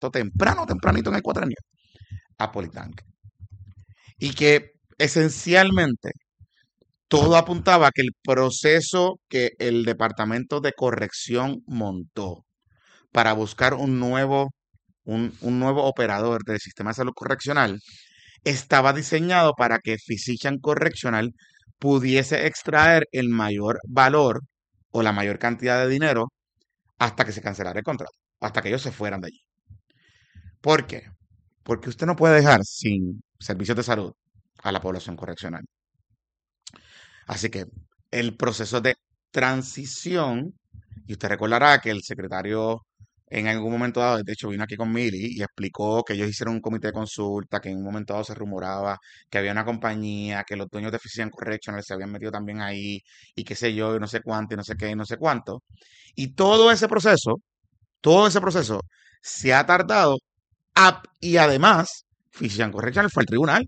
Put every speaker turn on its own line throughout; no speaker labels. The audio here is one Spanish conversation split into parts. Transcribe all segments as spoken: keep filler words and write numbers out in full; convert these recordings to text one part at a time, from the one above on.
esto temprano, tempranito en el cuatrenio, a Politank. Y que esencialmente todo apuntaba a que el proceso que el Departamento de Corrección montó para buscar un nuevo, un, un nuevo operador del sistema de salud correccional estaba diseñado para que Physician Correctional pudiese extraer el mayor valor o la mayor cantidad de dinero hasta que se cancelara el contrato, hasta que ellos se fueran de allí. ¿Por qué? Porque usted no puede dejar sin servicios de salud a la población correccional. Así que el proceso de transición, y usted recordará que el secretario en algún momento dado, de hecho vino aquí con Mili y explicó que ellos hicieron un comité de consulta, que en un momento dado se rumoraba que había una compañía, que los dueños de Physician Correctional se habían metido también ahí, y qué sé yo, y no sé cuánto, y no sé qué, y no sé cuánto. Y todo ese proceso, todo ese proceso se ha tardado, y además, Physician Correctional fue al tribunal.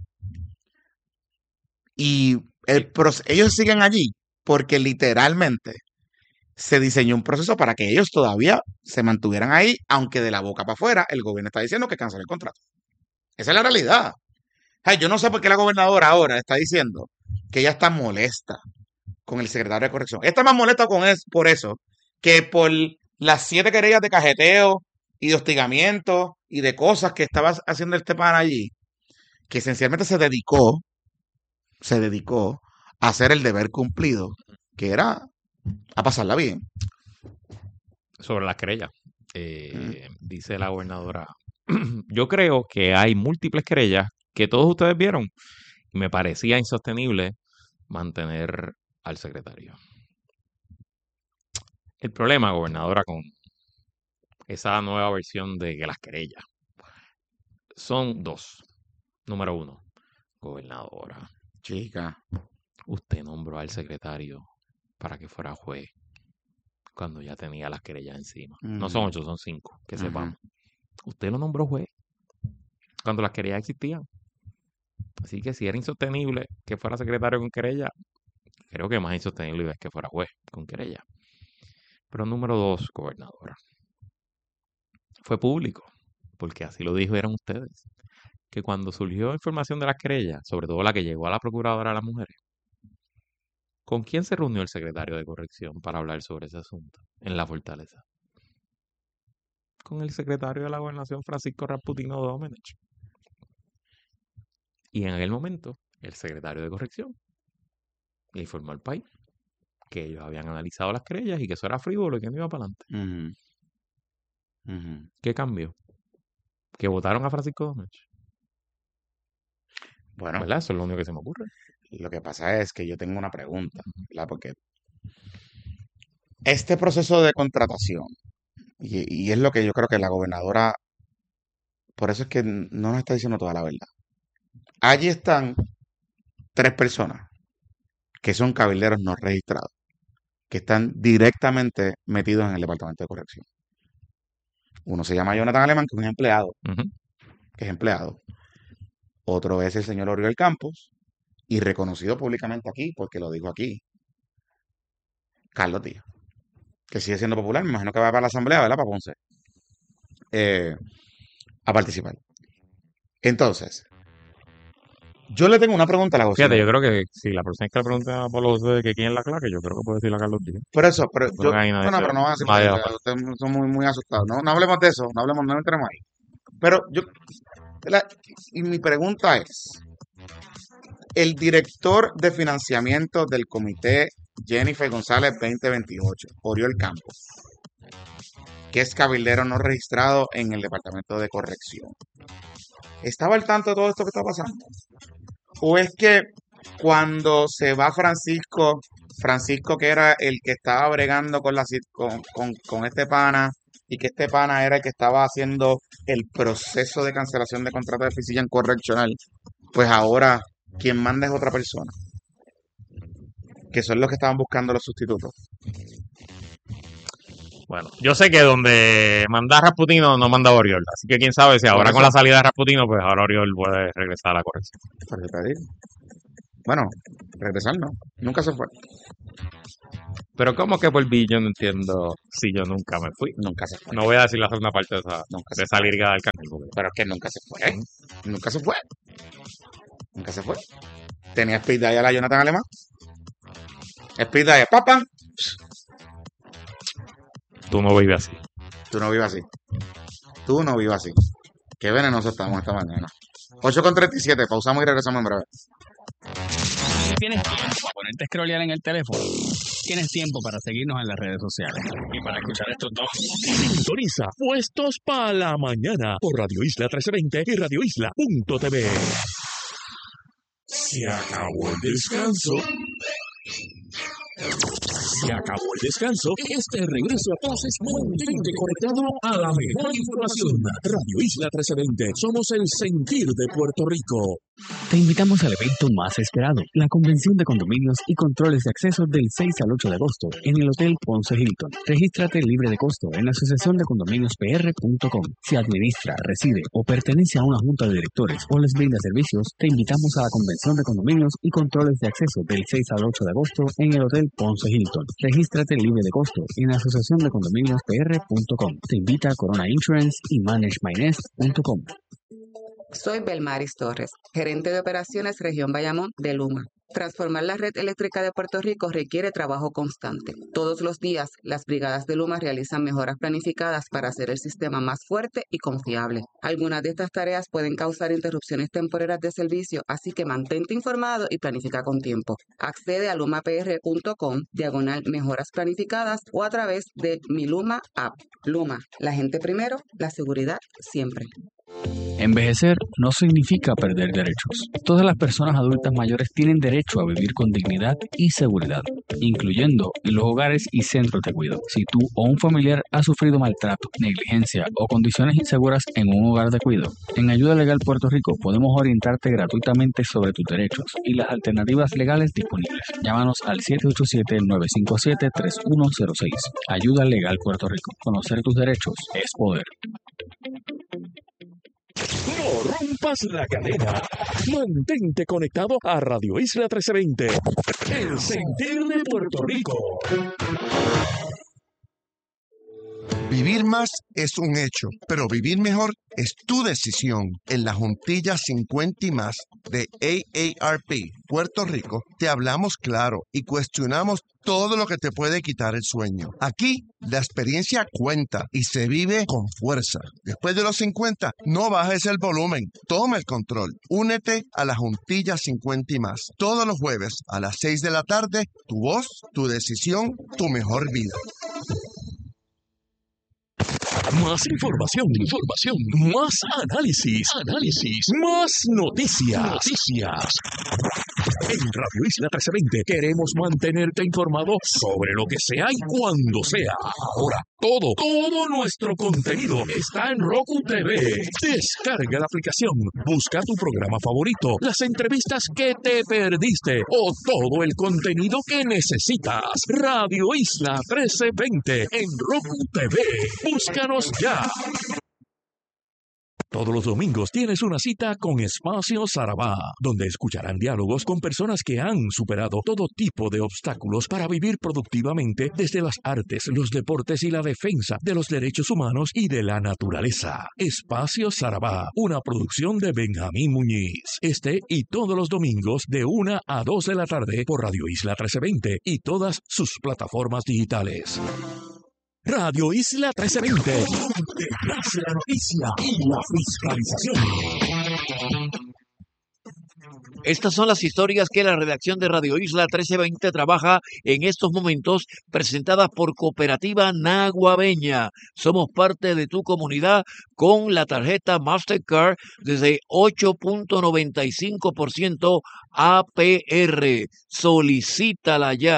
Y el ellos siguen allí porque literalmente se diseñó un proceso para que ellos todavía se mantuvieran ahí, aunque de la boca para afuera el gobierno está diciendo que canceló el contrato. Esa es la realidad. Ay, yo no sé por qué la gobernadora ahora está diciendo que ella está molesta con el secretario de Corrección. Ella está más molesta con es, por eso que por las siete querellas de cajeteo y de hostigamiento y de cosas que estaba haciendo este pan allí, que esencialmente se dedicó se dedicó a hacer el deber cumplido, que era a pasarla bien.
Sobre las querellas, eh, mm. dice la gobernadora, yo creo que hay múltiples querellas que todos ustedes vieron y me parecía insostenible mantener al secretario. El problema, gobernadora, con esa nueva versión de que las querellas son dos. Número uno, gobernadora,
chica,
usted nombró al secretario para que fuera juez cuando ya tenía las querellas encima. Mm. No son ocho, son cinco, que uh-huh. sepamos. Usted lo nombró juez cuando las querellas existían. Así que si era insostenible que fuera secretario con querella, creo que más insostenible es que fuera juez con querella. Pero número dos, gobernadora, fue público, porque así lo dijeron ustedes, que cuando surgió información de las querellas, sobre todo la que llegó a la procuradora de las mujeres, ¿con quién se reunió el secretario de Corrección para hablar sobre ese asunto en la Fortaleza? Con el secretario de la Gobernación, Francisco Rasputino Domenech. Y en aquel momento, el secretario de Corrección le informó al país que ellos habían analizado las querellas y que eso era frívolo y que no iba para adelante. Uh-huh. Uh-huh. ¿Qué cambió? ¿Que votaron a Francisco Domenech?
Bueno,
¿verdad? Eso es lo único que se me ocurre.
Lo que pasa es que yo tengo una pregunta, ¿verdad? Porque este proceso de contratación, y, y es lo que yo creo que la gobernadora, por eso es que no nos está diciendo toda la verdad. Allí están tres personas que son cabilderos no registrados, que están directamente metidos en el Departamento de Corrección. Uno se llama Jonathan Alemán, que es un empleado, uh-huh. que es empleado. Otro es el señor Oriol Campos, y reconocido públicamente aquí, porque lo dijo aquí, Carlos Díaz, que sigue siendo popular, me imagino que va para la asamblea, ¿verdad? Para Ponce, eh, a participar. Entonces, yo le tengo una pregunta a la
Fíjate, yo creo que si la persona que le pregunta a Pablo José de que quién es la clave, yo creo que puede decirle a Carlos Díaz.
Por eso, pero yo, no, no, pero no van a decir, porque ustedes son muy, muy asustados. No, no hablemos de eso, no hablemos, no entremos ahí. Pero yo, la, y mi pregunta es, el director de financiamiento del comité Jennifer González veinte veintiocho, Oriol Campos, que es cabildero no registrado en el Departamento de Corrección, ¿estaba al tanto de todo esto que está pasando? ¿O es que cuando se va Francisco, Francisco que era el que estaba bregando con, la, con, con, con este pana, y que este pana era el que estaba haciendo el proceso de cancelación de contrato de Physician Correctional, pues ahora quien manda es otra persona, que son los que estaban buscando los sustitutos?
Bueno, yo sé que donde manda Rasputino no manda Oriol, así que quién sabe si ahora con la salida de Rasputino, pues ahora Oriol puede regresar a la corrección.
Bueno, regresar no. Nunca se fue.
Pero ¿cómo que volví? Yo no entiendo si yo nunca me fui.
Nunca se fue.
No voy a decir la segunda parte de esa,
Nunca
de
se
esa
fue.
lírica del Arcángel.
Pero es que nunca se fue. Nunca se fue. Nunca se fue. Tenía Speed Dial a la Jonathan Alemán. Speed Dial, papá.
Tú no vives así.
Tú no vives así. Tú no vives así. Qué venenoso estamos esta mañana. ocho con treinta y siete. Pausamos y regresamos en breve.
¿Tienes tiempo para ponerte a scrollear en el teléfono? Tienes tiempo para seguirnos en las redes sociales. Y para escuchar estos dos.
Sintoniza Puestos para la Mañana por Radio Isla trece veinte y radio isla punto t v. Se acabó el descanso. Se acabó el descanso. Este regreso a clases mantente conectado a la mejor información. Radio Isla trece veinte. Somos el sentir de Puerto Rico.
Te invitamos al evento más esperado, la Convención de Condominios y Controles de Acceso del seis al ocho de agosto en el Hotel Ponce Hilton. Regístrate libre de costo en la asociación de condominios p r punto com. Si administra, reside o pertenece a una junta de directores o les brinda servicios, te invitamos a la Convención de Condominios y Controles de Acceso del seis al ocho de agosto en el Hotel Ponce Hilton. Regístrate libre de costo en la asociación de condominios p r punto com. Te invita Corona Insurance y manage my nest punto com.
Soy Belmaris Torres, gerente de operaciones Región Bayamón de Luma. Transformar la red eléctrica de Puerto Rico requiere trabajo constante. Todos los días, las brigadas de Luma realizan mejoras planificadas para hacer el sistema más fuerte y confiable. Algunas de estas tareas pueden causar interrupciones temporeras de servicio, así que mantente informado y planifica con tiempo. Accede a lumapr punto com, diagonal mejoras planificadas o a través de Mi Luma App. Luma, la gente primero, la seguridad siempre.
Envejecer no significa perder derechos. Todas las personas adultas mayores tienen derecho a vivir con dignidad y seguridad, incluyendo en los hogares y centros de cuidado. Si tú o un familiar ha sufrido maltrato, negligencia o condiciones inseguras en un hogar de cuidado, en Ayuda Legal Puerto Rico podemos orientarte gratuitamente sobre tus derechos y las alternativas legales disponibles. Llámanos al siete ocho siete, nueve cinco siete, tres uno cero seis. Ayuda Legal Puerto Rico. Conocer tus derechos es poder.
No rompas la cadena. Mantente conectado a Radio Isla trece veinte. El sentir de Puerto Rico.
Vivir más es un hecho, pero vivir mejor es tu decisión. En la Juntilla cincuenta y más de A A R P Puerto Rico, te hablamos claro y cuestionamos todo lo que te puede quitar el sueño. Aquí, la experiencia cuenta y se vive con fuerza. Después de los cincuenta, no bajes el volumen, toma el control. Únete a la Juntilla cincuenta y más. Todos los jueves a las seis de la tarde, tu voz, tu decisión, tu mejor vida.
Más información, información, más análisis, análisis, más noticias, noticias. En Radio Isla trece veinte queremos mantenerte informado sobre lo que sea y cuando sea. Ahora, todo, todo nuestro contenido está en Roku T V. Descarga la aplicación, busca tu programa favorito, las entrevistas que te perdiste o todo el contenido que necesitas. Radio Isla trece veinte en Roku T V. Búscanos ya. Todos los domingos tienes una cita con Espacio Sarabá, donde escucharán diálogos con personas que han superado todo tipo de obstáculos para vivir productivamente desde las artes, los deportes y la defensa de los derechos humanos y de la naturaleza. Espacio Sarabá, una producción de Benjamín Muñiz. Este y todos los domingos de una a dos de la tarde por Radio Isla trece veinte y todas sus plataformas digitales. Radio Isla trece veinte, donde nace la noticia y la fiscalización.
Estas son las historias que la redacción de Radio Isla trece veinte trabaja en estos momentos, presentadas por Cooperativa Naguabeña. Somos parte de tu comunidad con la tarjeta Mastercard desde ocho punto noventa y cinco por ciento A P R. Solicítala ya.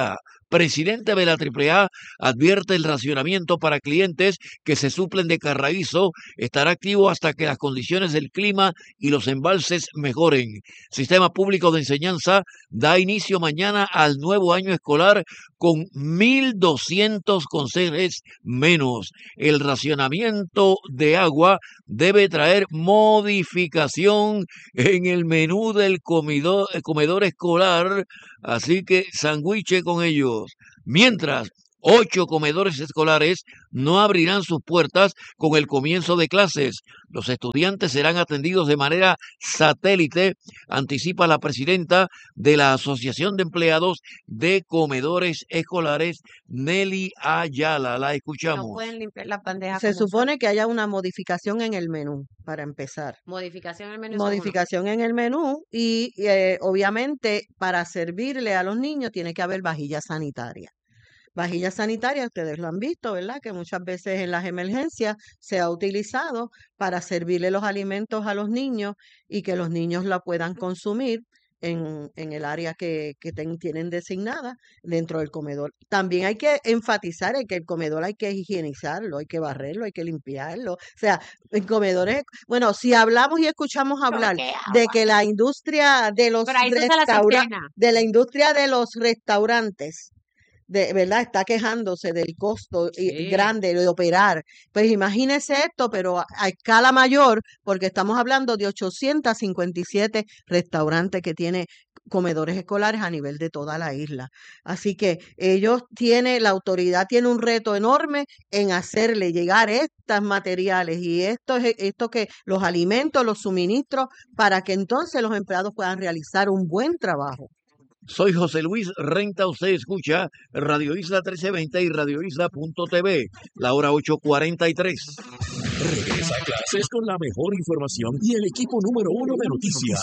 presidente de la triple A, advierte el racionamiento para clientes que se suplen de Carraízo estará activo hasta que las condiciones del clima y los embalses mejoren. Sistema Público de Enseñanza da inicio mañana al nuevo año escolar con mil doscientos conserjes menos. El racionamiento de agua debe traer modificación en el menú del comedor, comedor escolar, así que sandwiche con ellos. Mientras, ocho comedores escolares no abrirán sus puertas con el comienzo de clases. Los estudiantes serán atendidos de manera satélite, anticipa la presidenta de la Asociación de Empleados de Comedores Escolares, Nelly Ayala. La escuchamos.
No pueden limpiar las bandejas.
Se
como
supone
son.
que haya una modificación en el menú, para empezar.
Modificación en el menú. son
Modificación en el menú y eh, obviamente para servirle a los niños tiene que haber vajilla sanitaria. Vajilla sanitaria, ustedes lo han visto, ¿verdad? Que muchas veces en las emergencias se ha utilizado para servirle los alimentos a los niños y que los niños la puedan consumir en, en el área que, que ten- tienen designada dentro del comedor. También hay que enfatizar en que el comedor hay que higienizarlo, hay que barrerlo, hay que limpiarlo. O sea, en comedores, bueno, si hablamos y escuchamos hablar
Choque
de
agua.
que la industria de los
Pero ahí se hace la
restaurantes,
cisterna.
de la industria de los restaurantes, de verdad está quejándose del costo y-
Sí.
grande de operar. Pues imagínese esto, pero a, a escala mayor, porque estamos hablando de ochocientos cincuenta y siete restaurantes que tiene comedores escolares a nivel de toda la isla. Así que ellos tienen, la autoridad tiene un reto enorme en hacerle llegar estos materiales y esto, esto que los alimentos, los suministros, para que entonces los empleados puedan realizar un buen trabajo.
Soy José Luis Renta, usted escucha Radio Isla trece veinte y radio isla punto t v, la hora ocho cuarenta y tres.
Regresa a clases con la mejor información y el equipo número uno de noticias.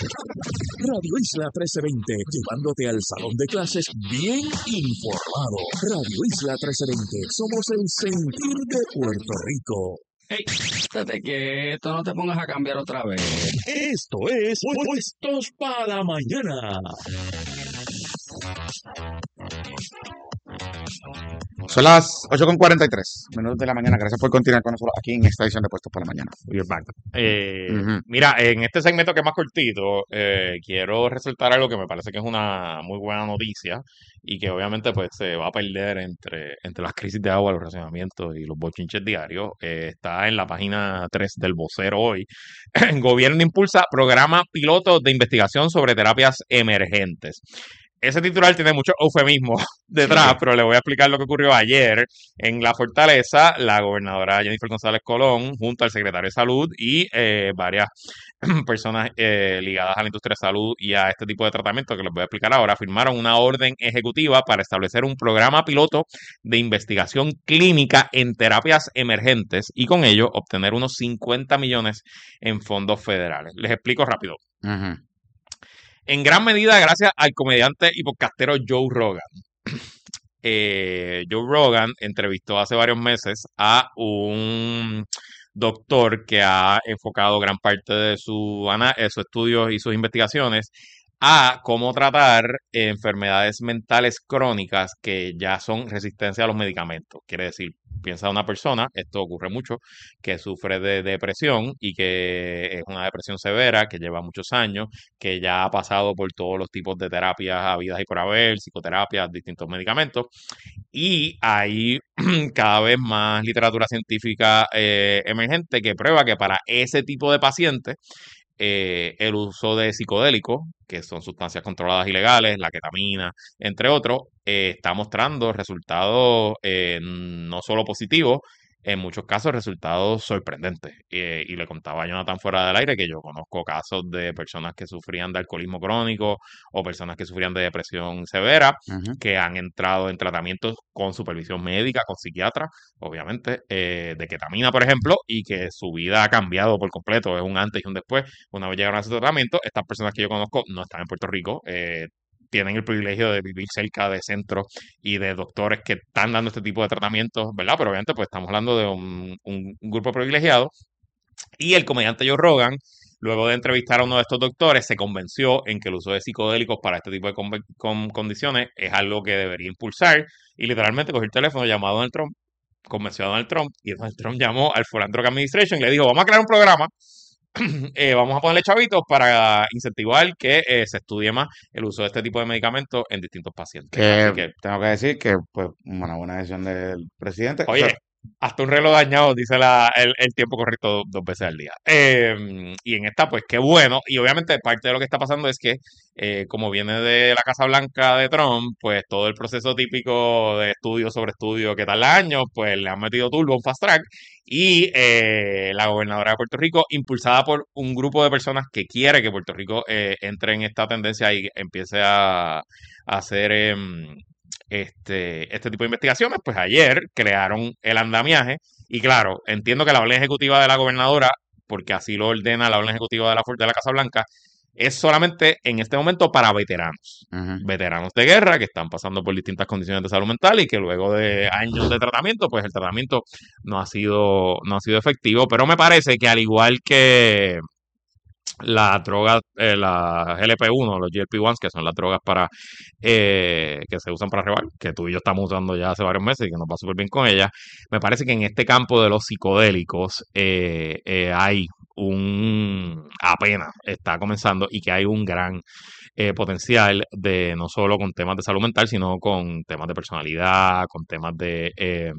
Radio Isla trece veinte, llevándote al salón de clases bien informado. Radio Isla trece veinte, somos el sentir de Puerto Rico.
Ey, estate quieto, no te pongas a cambiar otra vez.
Esto es Puestos para Mañana.
Son las ocho con cuarenta y tres minutos de la mañana. Gracias por continuar con nosotros aquí en esta edición de Puestos para la Mañana.
We're back. Eh,
Ujú.
Mira, en este segmento que es más cortito, eh, quiero resaltar algo que me parece que es una muy buena noticia y que obviamente pues se va a perder entre, entre las crisis de agua, los racionamientos y los bochinches diarios. Eh, está en la página tres del Vocero hoy. Gobierno impulsa programa piloto de investigación sobre terapias emergentes. Ese titular tiene mucho eufemismo detrás, pero le voy a explicar lo que ocurrió ayer en la Fortaleza. La gobernadora Jennifer González Colón, junto al secretario de Salud y eh, varias personas eh, ligadas a la industria de salud y a este tipo de tratamiento que les voy a explicar ahora, firmaron una orden ejecutiva para establecer un programa piloto de investigación clínica en terapias emergentes y con ello obtener unos cincuenta millones en fondos federales. Les explico rápido.
Ujú.
En gran medida gracias al comediante y podcastero Joe Rogan. Eh, Joe Rogan entrevistó hace varios meses a un doctor que ha enfocado gran parte de su ana- eh, sus estudios y sus investigaciones a cómo tratar enfermedades mentales crónicas que ya son resistencia a los medicamentos. Quiere decir, piensa una persona, esto ocurre mucho, que sufre de depresión y que es una depresión severa, que lleva muchos años, que ya ha pasado por todos los tipos de terapias habidas y por haber, psicoterapias, distintos medicamentos. Y hay cada vez más literatura científica eh, emergente que prueba que para ese tipo de pacientes eh, el uso de psicodélicos, que son sustancias controladas ilegales, la ketamina, entre otros, eh, está mostrando resultados eh, no solo positivos, en muchos casos resultados sorprendentes. Eh, y le contaba a Jonathan fuera del aire que yo conozco casos de personas que sufrían de alcoholismo crónico o personas que sufrían de depresión severa,
Ujú.
que han entrado en tratamientos con supervisión médica, con psiquiatra, obviamente, eh, de ketamina, por ejemplo, y que su vida ha cambiado por completo, es un antes y un después. Una vez llegaron a ese tratamiento, estas personas que yo conozco no están en Puerto Rico, eh, tienen el privilegio de vivir cerca de centros y de doctores que están dando este tipo de tratamientos, ¿verdad? Pero obviamente pues estamos hablando de un, un- un grupo privilegiado. Y el comediante Joe Rogan luego de entrevistar a uno de estos doctores, se convenció en que el uso de psicodélicos para este tipo de con- con- condiciones es algo que debería impulsar y literalmente cogió el teléfono, llamó a Donald Trump, convenció a Donald Trump y Donald Trump llamó al Food and Drug Administration y le dijo, vamos a crear un programa, eh, vamos a ponerle chavitos para incentivar que eh, se estudie más el uso de este tipo de medicamentos en distintos pacientes. Así
Que
que,
tengo que decir que, pues, una buena decisión del presidente. O
oye,
sea,
hasta un reloj dañado dice la, el, el tiempo correcto dos, dos veces al día. Eh, y en esta, pues qué bueno. Y obviamente parte de lo que está pasando es que, eh, como viene de la Casa Blanca de Trump, pues todo el proceso típico de estudio sobre estudio que tarda años, pues le han metido turbo, un fast track. Y eh, la gobernadora de Puerto Rico, impulsada por un grupo de personas que quiere que Puerto Rico eh, entre en esta tendencia y empiece a, a hacer... em, este, este tipo de investigaciones, pues ayer crearon el andamiaje y claro, entiendo que la orden ejecutiva de la gobernadora, porque así lo ordena la orden ejecutiva de la, de la Casa Blanca, es solamente en este momento para veteranos,
ujú.
veteranos de guerra que están pasando por distintas condiciones de salud mental y que luego de años de tratamiento, pues el tratamiento no ha sido, no ha sido efectivo, pero me parece que al igual que las drogas, eh, las G L P uno, los G L P uno, que son las drogas para eh, que se usan para rebar, que tú y yo estamos usando ya hace varios meses y que nos va súper bien con ellas. Me parece que en este campo de los psicodélicos eh, eh, hay un, apenas está comenzando y que hay un gran eh, potencial de no solo con temas de salud mental, sino con temas de personalidad, con temas de eh,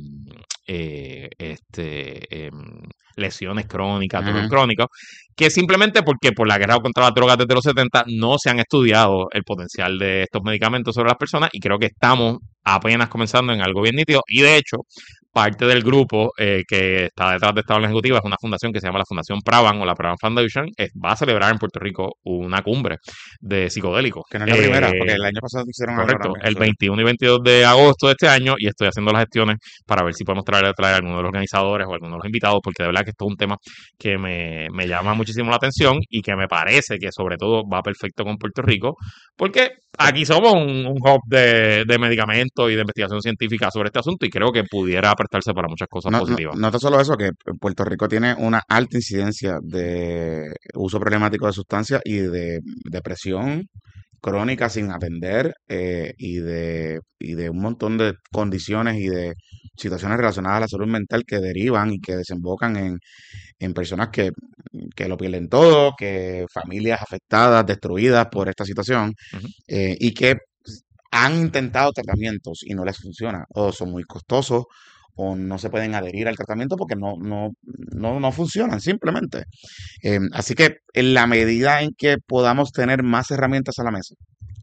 eh, este, eh, lesiones crónicas, dolor
Ujú.
crónico, que simplemente porque por la guerra contra las drogas desde los setenta no se han estudiado el potencial de estos medicamentos sobre las personas y creo que estamos apenas comenzando en algo bien nítido y de hecho parte del grupo eh, que está detrás de esta orden ejecutiva es una fundación que se llama la Fundación Pravan o la Pravan Foundation, eh, va a celebrar en Puerto Rico una cumbre de psicodélicos.
Que no es la primera,
Eh,
porque el año pasado hicieron algo
Correcto,
también.
el
Sí.
veintiuno y veintidós de agosto de este año y estoy haciendo las gestiones para ver si podemos traer, traer a alguno de los organizadores o a alguno de los invitados, porque de verdad que esto es un tema que me, me llama muchísimo la atención y que me parece que sobre todo va perfecto con Puerto Rico, porque aquí somos un, un hub de, de medicamentos y de investigación científica sobre este asunto y creo que pudiera prestarse para muchas cosas
No, no,
positivas.
no tan solo eso, que Puerto Rico tiene una alta incidencia de uso problemático de sustancias y de depresión crónica sin atender eh, y de, y de un montón de condiciones y de situaciones relacionadas a la salud mental que derivan y que desembocan en, en personas que, que lo pierden todo, que familias afectadas, destruidas por esta situación
Ujú.
eh, y que han intentado tratamientos y no les funciona o son muy costosos o no se pueden adherir al tratamiento porque no, no, no, no funcionan simplemente. Eh, así que en la medida en que podamos tener más herramientas a la mesa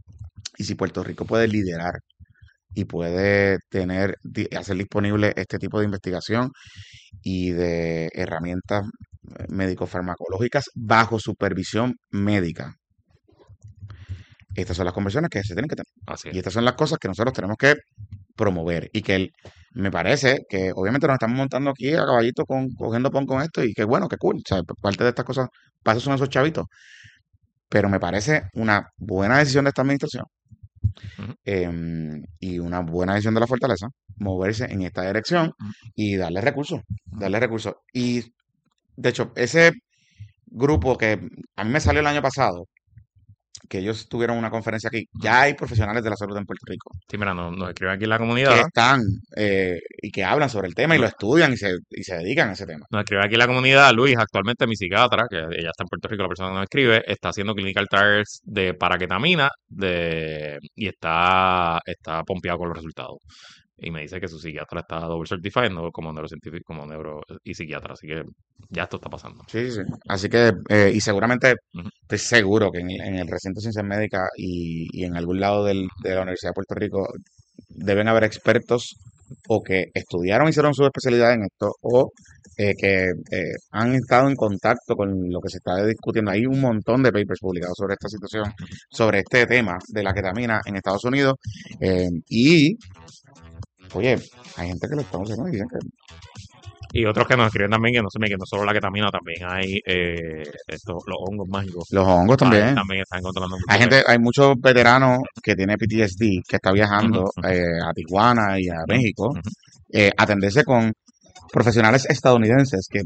y si Puerto Rico puede liderar y puede tener, di- hacer disponible este tipo de investigación y de herramientas eh, médico-farmacológicas bajo supervisión médica. Estas son las conversaciones que se tienen que tener.
Así
Y
es.
estas son las cosas que nosotros tenemos que promover. Y que el- me parece que obviamente nos estamos montando aquí a caballito con, cogiendo pon con esto y que bueno, que cool. O sea, parte de estas cosas, para eso son esos chavitos. Pero me parece una buena decisión de esta administración
Ujú.
em, y una buena decisión de la Fortaleza moverse en esta dirección
Ujú.
y darle recursos, darle recursos. Y de hecho, ese grupo que a mí me salió el año pasado, que ellos tuvieron una conferencia aquí, ya hay profesionales de la salud en Puerto Rico
Sí, mira, nos, nos escriben aquí en la
que
comunidad.
están eh, y que hablan sobre el tema y lo
Nos,
estudian y se, y se dedican a ese tema.
nos escribe aquí en la comunidad Luis, actualmente mi psiquiatra, que ella está en Puerto Rico, la persona que nos escribe, está haciendo clinical trials de paraquetamina de, y está, está pompeado con los resultados. Y me dice que su psiquiatra está double certified no como neurocientífico, como neuro y psiquiatra, así que ya esto está pasando.
Sí, sí. Así que, eh, y seguramente
Ujú.
estoy seguro que en, en el recinto de ciencias médicas y, y en algún lado del- de la Universidad de Puerto Rico deben haber expertos o que estudiaron, hicieron su especialidad en esto, o eh, que eh, han estado en contacto con lo que se está discutiendo. Hay un montón de papers publicados sobre esta situación, sobre este tema de la ketamina en Estados Unidos. eh, y, oye, hay gente que lo está usando y dicen que
Y otros que nos escriben también que no se me que no solo la ketamina, también hay eh, estos, los hongos mágicos.
los hongos
Ahí
también.
también están encontrando
Hay
mucho de.
gente, hay muchos veteranos que tienen P T S D que está
Ujú,
viajando
ujú,
eh, a Tijuana y a
ujú,
México
ujú.
eh, a atenderse con profesionales estadounidenses que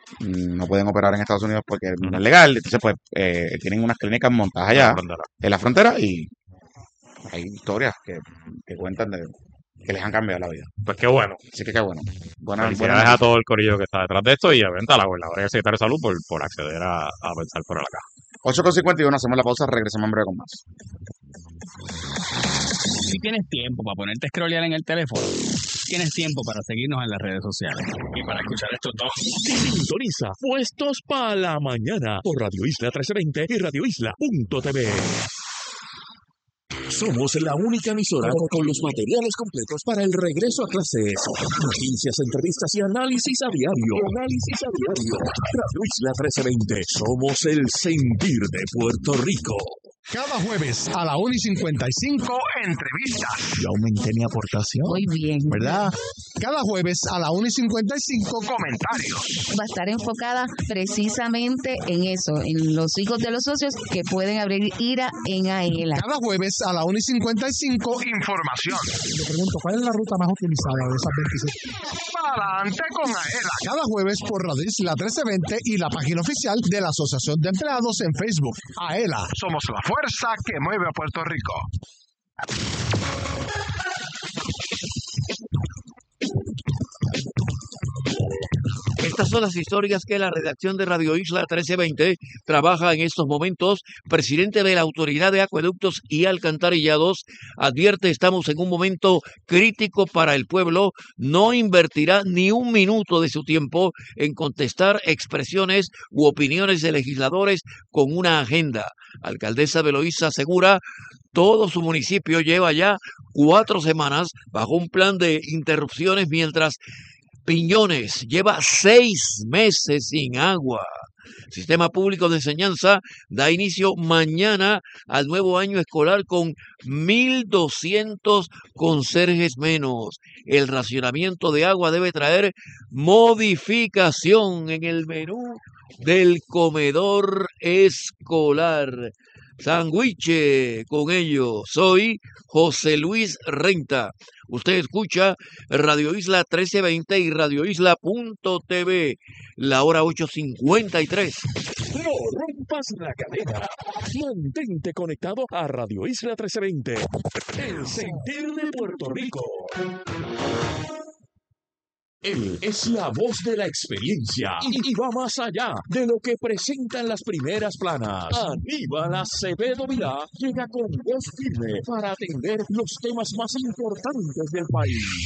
mm, no pueden operar en Estados Unidos porque no es legal. Entonces, pues, eh, tienen unas clínicas montadas
En la
allá,
frontera.
en la frontera, y hay historias que, que cuentan de que les han cambiado la vida.
Pues qué bueno.
Así que qué bueno. Buena, buena
Felicidades a
noticia.
todo el corillo que está detrás de esto y obviamente a la gobernadora y al secretario de salud por, por acceder a, a pensar fuera de la caja.
ocho con cincuenta y uno, hacemos la pausa, regresamos en breve con más.
Si tienes tiempo para ponerte a scrollear en el teléfono, tienes tiempo para seguirnos en las redes sociales y para escuchar estos dos.
Sintoniza Puestos para la Mañana por Radio Isla trece veinte y radio isla punto t v. Somos la única emisora con los materiales completos para el regreso a clases. Noticias, entrevistas y análisis a diario. Análisis a diario. Radio Isla trece veinte. Somos el sentir de Puerto Rico.
Cada jueves a la una y cincuenta y cinco, entrevistas.
Yo aumenté mi aportación.
Muy bien.
¿Verdad? Cada jueves a la una y cincuenta y cinco, comentarios.
Va a estar enfocada precisamente en eso, en los hijos de los socios que pueden abrir IRA en AELA.
Cada jueves a la una y cincuenta y cinco, información. Le pregunto, ¿cuál es la ruta más utilizada de esas veintiséis? Adelante con AELA. Cada jueves por Radio Isla trece veinte y la página oficial de la Asociación de Empleados en Facebook. AELA, somos la fuerza que mueve a Puerto Rico.
Estas son las historias que la redacción de Radio Isla trece veinte trabaja en estos momentos. Presidente de la Autoridad de Acueductos y Alcantarillados advierte: estamos en un momento crítico para el pueblo. No invertirá ni un minuto de su tiempo en contestar expresiones u opiniones de legisladores con una agenda. Alcaldesa Beloísa asegura: todo su municipio lleva ya cuatro semanas bajo un plan de interrupciones, mientras Piñones lleva seis meses sin agua. Sistema Público de Enseñanza da inicio mañana al nuevo año escolar con mil doscientos conserjes menos. El racionamiento de agua debe traer modificación en el menú del comedor escolar. Sandwiche con ello. Soy José Luis Renta. Usted escucha Radio Isla trece veinte y radio isla punto t v. La hora ocho cincuenta y tres.
No rompas la cadena. Mantente conectado a Radio Isla trece veinte. El sentir de Puerto Rico. Él es la voz de la experiencia y, y va más allá de lo que presentan las primeras planas. Aníbal Acevedo Vilá llega con voz firme para atender los temas más importantes del país.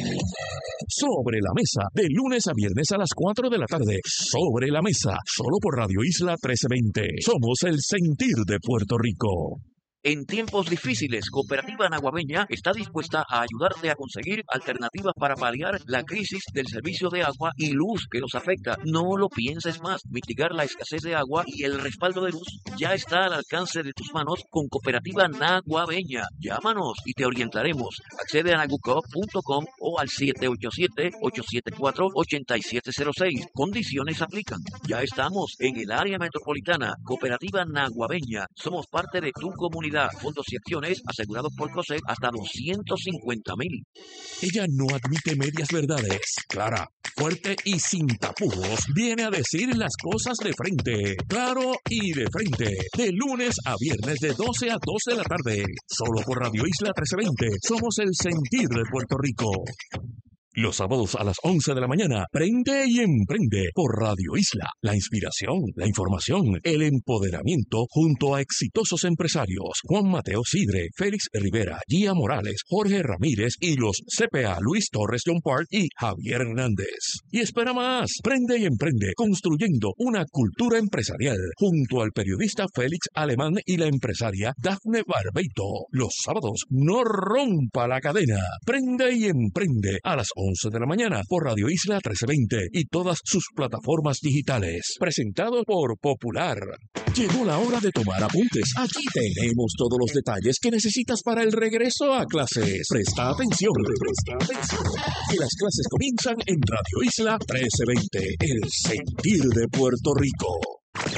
Sobre la mesa, de lunes a viernes a las cuatro de la tarde. Sobre la mesa, solo por Radio Isla trece veinte. Somos el sentir de Puerto Rico.
En tiempos difíciles, Cooperativa Naguabeña está dispuesta a ayudarte a conseguir alternativas para paliar la crisis del servicio de agua y luz que nos afecta. No lo pienses más. Mitigar la escasez de agua y el respaldo de luz ya está al alcance de tus manos con Cooperativa Naguabeña. Llámanos y te orientaremos. Accede a naguco punto com o al siete ocho siete, ocho siete cuatro, ocho siete cero seis. Condiciones aplican. Ya estamos en el área metropolitana. Cooperativa Naguabeña. Somos parte de tu comunidad. Fondos y acciones asegurados por COSEC hasta doscientos cincuenta mil.
Ella no admite medias verdades. Clara, fuerte y sin tapujos, viene a decir las cosas de frente. Claro y de frente. De lunes a viernes de doce a dos de la tarde. Solo por Radio Isla trece veinte. Somos el sentir de Puerto Rico. Los sábados a las once de la mañana, prende y emprende por Radio Isla. La inspiración, la información, el empoderamiento junto a exitosos empresarios. Juan Mateo Sidre, Félix Rivera, Gia Morales, Jorge Ramírez y los C P A Luis Torres John Park y Javier Hernández. Y espera más, prende y emprende construyendo una cultura empresarial junto al periodista Félix Alemán y la empresaria Dafne Barbeito. Los sábados, no rompa la cadena. Prende y emprende a las once de la mañana por Radio Isla trece veinte y todas sus plataformas digitales. Presentado por Popular. Llegó la hora de tomar apuntes. Aquí tenemos todos los detalles que necesitas para el regreso a clases. Presta atención. Presta atención. Que las clases comienzan en Radio Isla trece veinte. El sentir de Puerto Rico.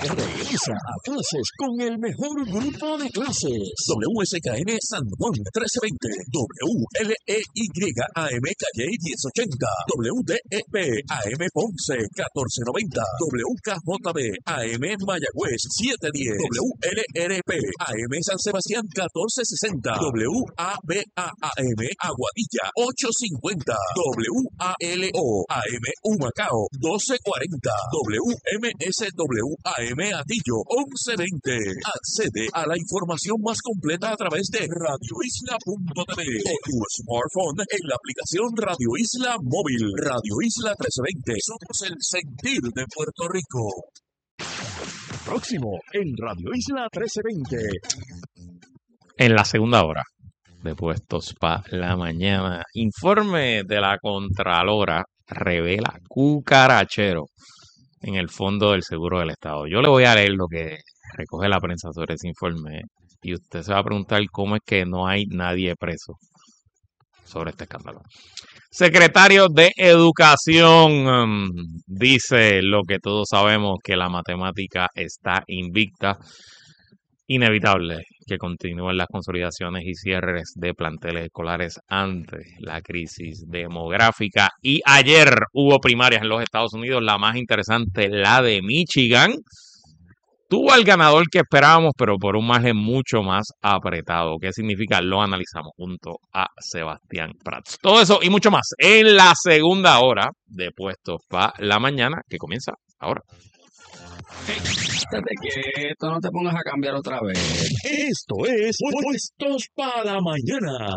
Regresa a clases con el mejor grupo de clases. W S K N San Juan trece veinte, W L E Y A M Calle diez ochenta, W D E P A M Ponce catorce noventa, W K J B A M Mayagüez siete diez, W L R P A M San Sebastián catorce sesenta, W A B A A M Aguadilla ocho cincuenta, W A L O A M Humacao doce cuarenta, W M S W A M Atillo once veinte. Accede a la información más completa a través de radio isla punto t v o tu smartphone en la aplicación Radio Isla Móvil. Radio Isla trece veinte. Somos el sentir de Puerto Rico. Próximo en Radio Isla trece veinte.
En la segunda hora de Puestos para la Mañana, informe de la Contralora revela cucarachero en el Fondo del Seguro del Estado. Yo le voy a leer lo que recoge la prensa sobre ese informe y usted se va a preguntar cómo es que no hay nadie preso sobre este escándalo. Secretario de Educación um, dice lo que todos sabemos, que la matemática está invicta. Inevitable que continúen las consolidaciones y cierres de planteles escolares ante la crisis demográfica. Y ayer hubo primarias en los Estados Unidos, la más interesante, la de Michigan. Tuvo al ganador que esperábamos, pero por un margen mucho más apretado. ¿Qué significa? Lo analizamos junto a Sebastián Prats. Todo eso y mucho más en la segunda hora de Puestos para la Mañana, que comienza ahora.
Estate quieto, no te pongas a cambiar otra vez.
Esto es Puestos para la Mañana.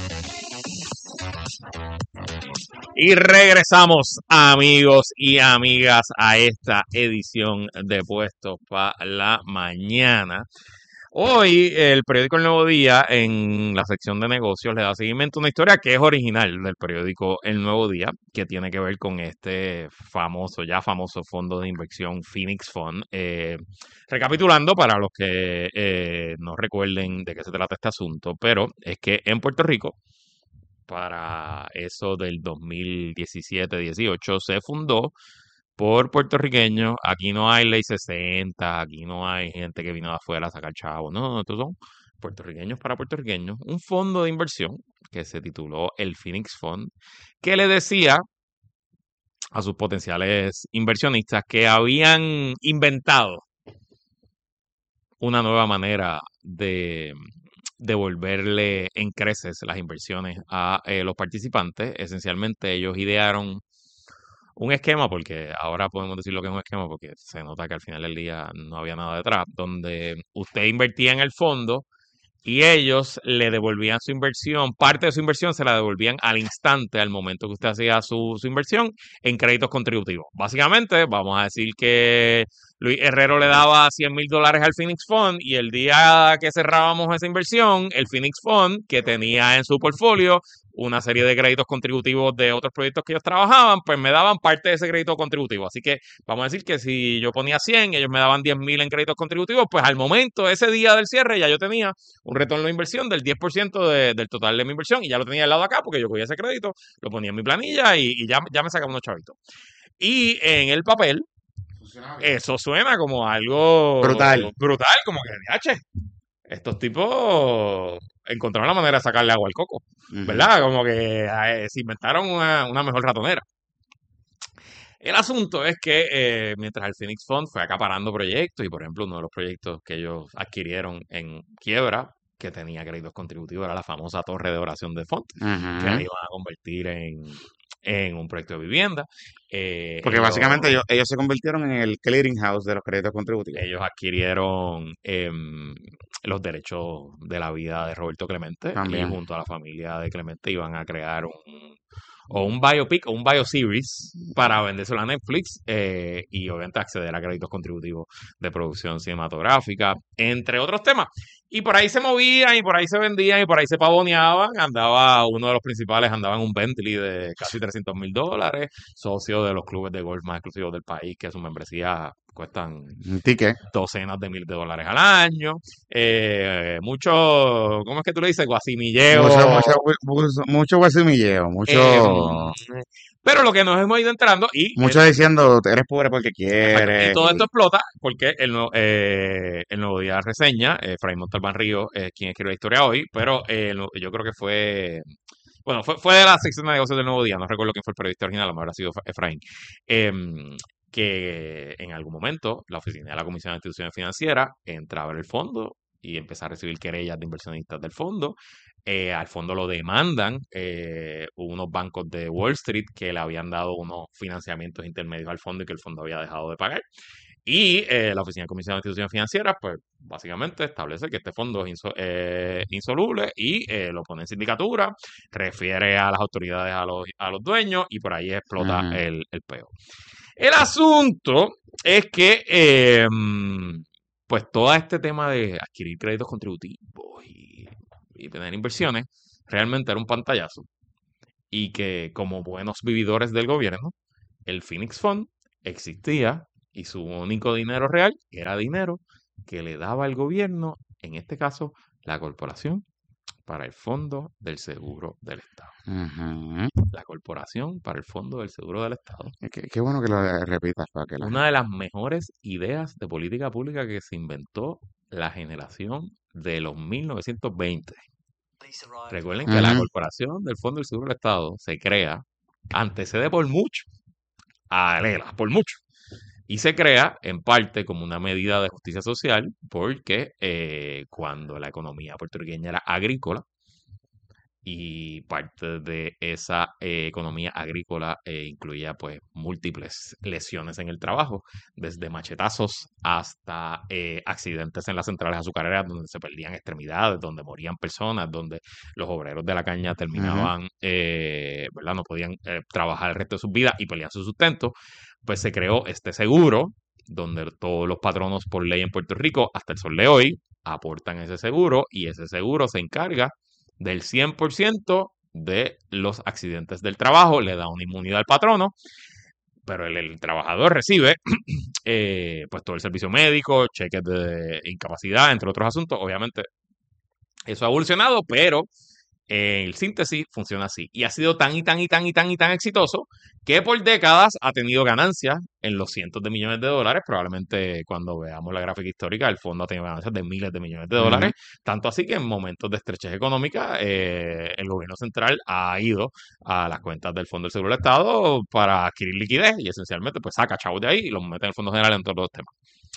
Y regresamos, amigos y amigas, a esta edición de Puestos para la Mañana. Hoy el periódico El Nuevo Día, en la sección de negocios, le da seguimiento a una historia que es original del periódico El Nuevo Día, que tiene que ver con este famoso, ya famoso fondo de inversión Phoenix Fund. Eh, recapitulando para los que eh, no recuerden de qué se trata este asunto, pero es que en Puerto Rico, para eso del dos mil diecisiete dieciocho, se fundó por puertorriqueños. Aquí no hay ley sesenta, aquí no hay gente que vino de afuera a sacar chavos, no, estos son puertorriqueños para puertorriqueños, un fondo de inversión que se tituló el Phoenix Fund, que le decía a sus potenciales inversionistas que habían inventado una nueva manera de devolverle en creces las inversiones a eh, los participantes. Esencialmente ellos idearon un esquema, porque ahora podemos decir lo que es un esquema, porque se nota que al final del día no había nada detrás, donde usted invertía en el fondo y ellos le devolvían su inversión, parte de su inversión se la devolvían al instante, al momento que usted hacía su, su inversión, en créditos contributivos. Básicamente, vamos a decir que Luis Herrero le daba cien mil dólares al Phoenix Fund y el día que cerrábamos esa inversión, el Phoenix Fund, que tenía en su portfolio una serie de créditos contributivos de otros proyectos que ellos trabajaban, pues me daban parte de ese crédito contributivo. Así que vamos a decir que si yo ponía cien, ellos me daban diez mil en créditos contributivos, pues al momento, ese día del cierre, ya yo tenía un retorno de inversión del diez por ciento de, del total de mi inversión y ya lo tenía al lado de acá porque yo cogía ese crédito, lo ponía en mi planilla y, y ya, ya me sacaba unos chavitos. Y en el papel, eso suena como algo
brutal,
brutal como que, H, estos tipos encontraron la manera de sacarle agua al coco, ¿verdad? Uh-huh. Como que eh, se inventaron una, una mejor ratonera. El asunto es que eh, mientras el Phoenix Fund fue acaparando proyectos, y por ejemplo uno de los proyectos que ellos adquirieron en quiebra, que tenía créditos contributivos, era la famosa torre de oración de Font, uh-huh. que la iban a convertir en, en un proyecto de vivienda. Eh,
Porque ellos, básicamente ellos, ellos se convirtieron en el clearing house de los créditos contributivos.
Ellos adquirieron eh, los derechos de la vida de Roberto Clemente. También. Y junto a la familia de Clemente iban a crear un o un biopic o un bioseries para vendérselo a Netflix eh, y obviamente acceder a créditos contributivos de producción cinematográfica, entre otros temas. Y por ahí se movían y por ahí se vendían y por ahí se pavoneaban. Andaba, uno de los principales andaba en un Bentley de casi trescientos mil dólares, socio de los clubes de golf más exclusivos del país, que su membresía cuestan
Un ticket.
docenas de miles de dólares al año, eh, mucho, ¿cómo es que tú le dices? Guasimilleo.
Mucho, mucho, mucho, mucho guasimilleo,
eh,
mucho,
pero lo que nos hemos ido enterando y
mucho
el-
diciendo, eres pobre porque
exacto, y
quieres.
todo
y-
esto explota porque el, nuevo- eh, el Nuevo Día reseña, eh, Efraín Montalbán Ríos es quien escribe la historia hoy, pero eh, el Nuevo- yo creo que fue, bueno, fue, fue de la sección de negocios del Nuevo Día, no recuerdo quién fue el periodista original, a lo mejor ha sido Efraín, em, que en algún momento la oficina de la Comisión de Instituciones Financieras entra a ver el fondo y empieza a recibir querellas de inversionistas del fondo. Eh, al fondo lo demandan eh, unos bancos de Wall Street que le habían dado unos financiamientos intermedios al fondo y que el fondo había dejado de pagar. Y eh, la Oficina de Comisión de Instituciones Financieras, pues básicamente establece que este fondo es inso- eh, insoluble y eh, lo pone en sindicatura, refiere a las autoridades, a los, a los dueños y por ahí explota
Ujú.
el, el peo. El asunto es que, eh, mm, pues todo este tema de adquirir créditos contributivos y, y tener inversiones, realmente era un pantallazo. Y que como buenos vividores del gobierno, el Phoenix Fund existía y su único dinero real era dinero que le daba el gobierno, en este caso, la corporación, para el Fondo del Seguro del Estado.
Ujú.
La corporación para el Fondo del Seguro del Estado.
Qué, qué bueno que lo repitas para que la
Una de
gente.
las mejores ideas de política pública que se inventó la generación de los mil novecientos veinte. Recuerden que la
Ujú.
corporación del Fondo del Seguro del Estado se crea, antecede por mucho a Lela, por mucho. Y se crea en parte como una medida de justicia social porque eh, cuando la economía puertorriqueña era agrícola, y parte de esa eh, economía agrícola eh, incluía pues múltiples lesiones en el trabajo, desde machetazos hasta eh, accidentes en las centrales azucareras donde se perdían extremidades, donde morían personas, donde los obreros de la caña
Ujú.
terminaban, eh, ¿verdad? No podían eh, trabajar el resto de sus vidas y pelear su sustento, pues se creó este seguro donde todos los patronos por ley en Puerto Rico, hasta el sol de hoy, aportan ese seguro y ese seguro se encarga del cien por ciento de los accidentes del trabajo, le da una inmunidad al patrono, pero el, el trabajador recibe eh, pues todo el servicio médico, cheques de incapacidad, entre otros asuntos. Obviamente eso ha evolucionado, pero en síntesis funciona así. Y ha sido tan y tan y tan y tan y tan exitoso que por décadas ha tenido ganancias en los cientos de millones de dólares. Probablemente cuando veamos la gráfica histórica, el fondo ha tenido ganancias de miles de millones de
Ujú.
dólares. Tanto así que en momentos de estrechez económica, eh, el gobierno central ha ido a las cuentas del Fondo del Seguro del Estado para adquirir liquidez y esencialmente pues saca chavos de ahí y los mete en el Fondo General en todos los temas.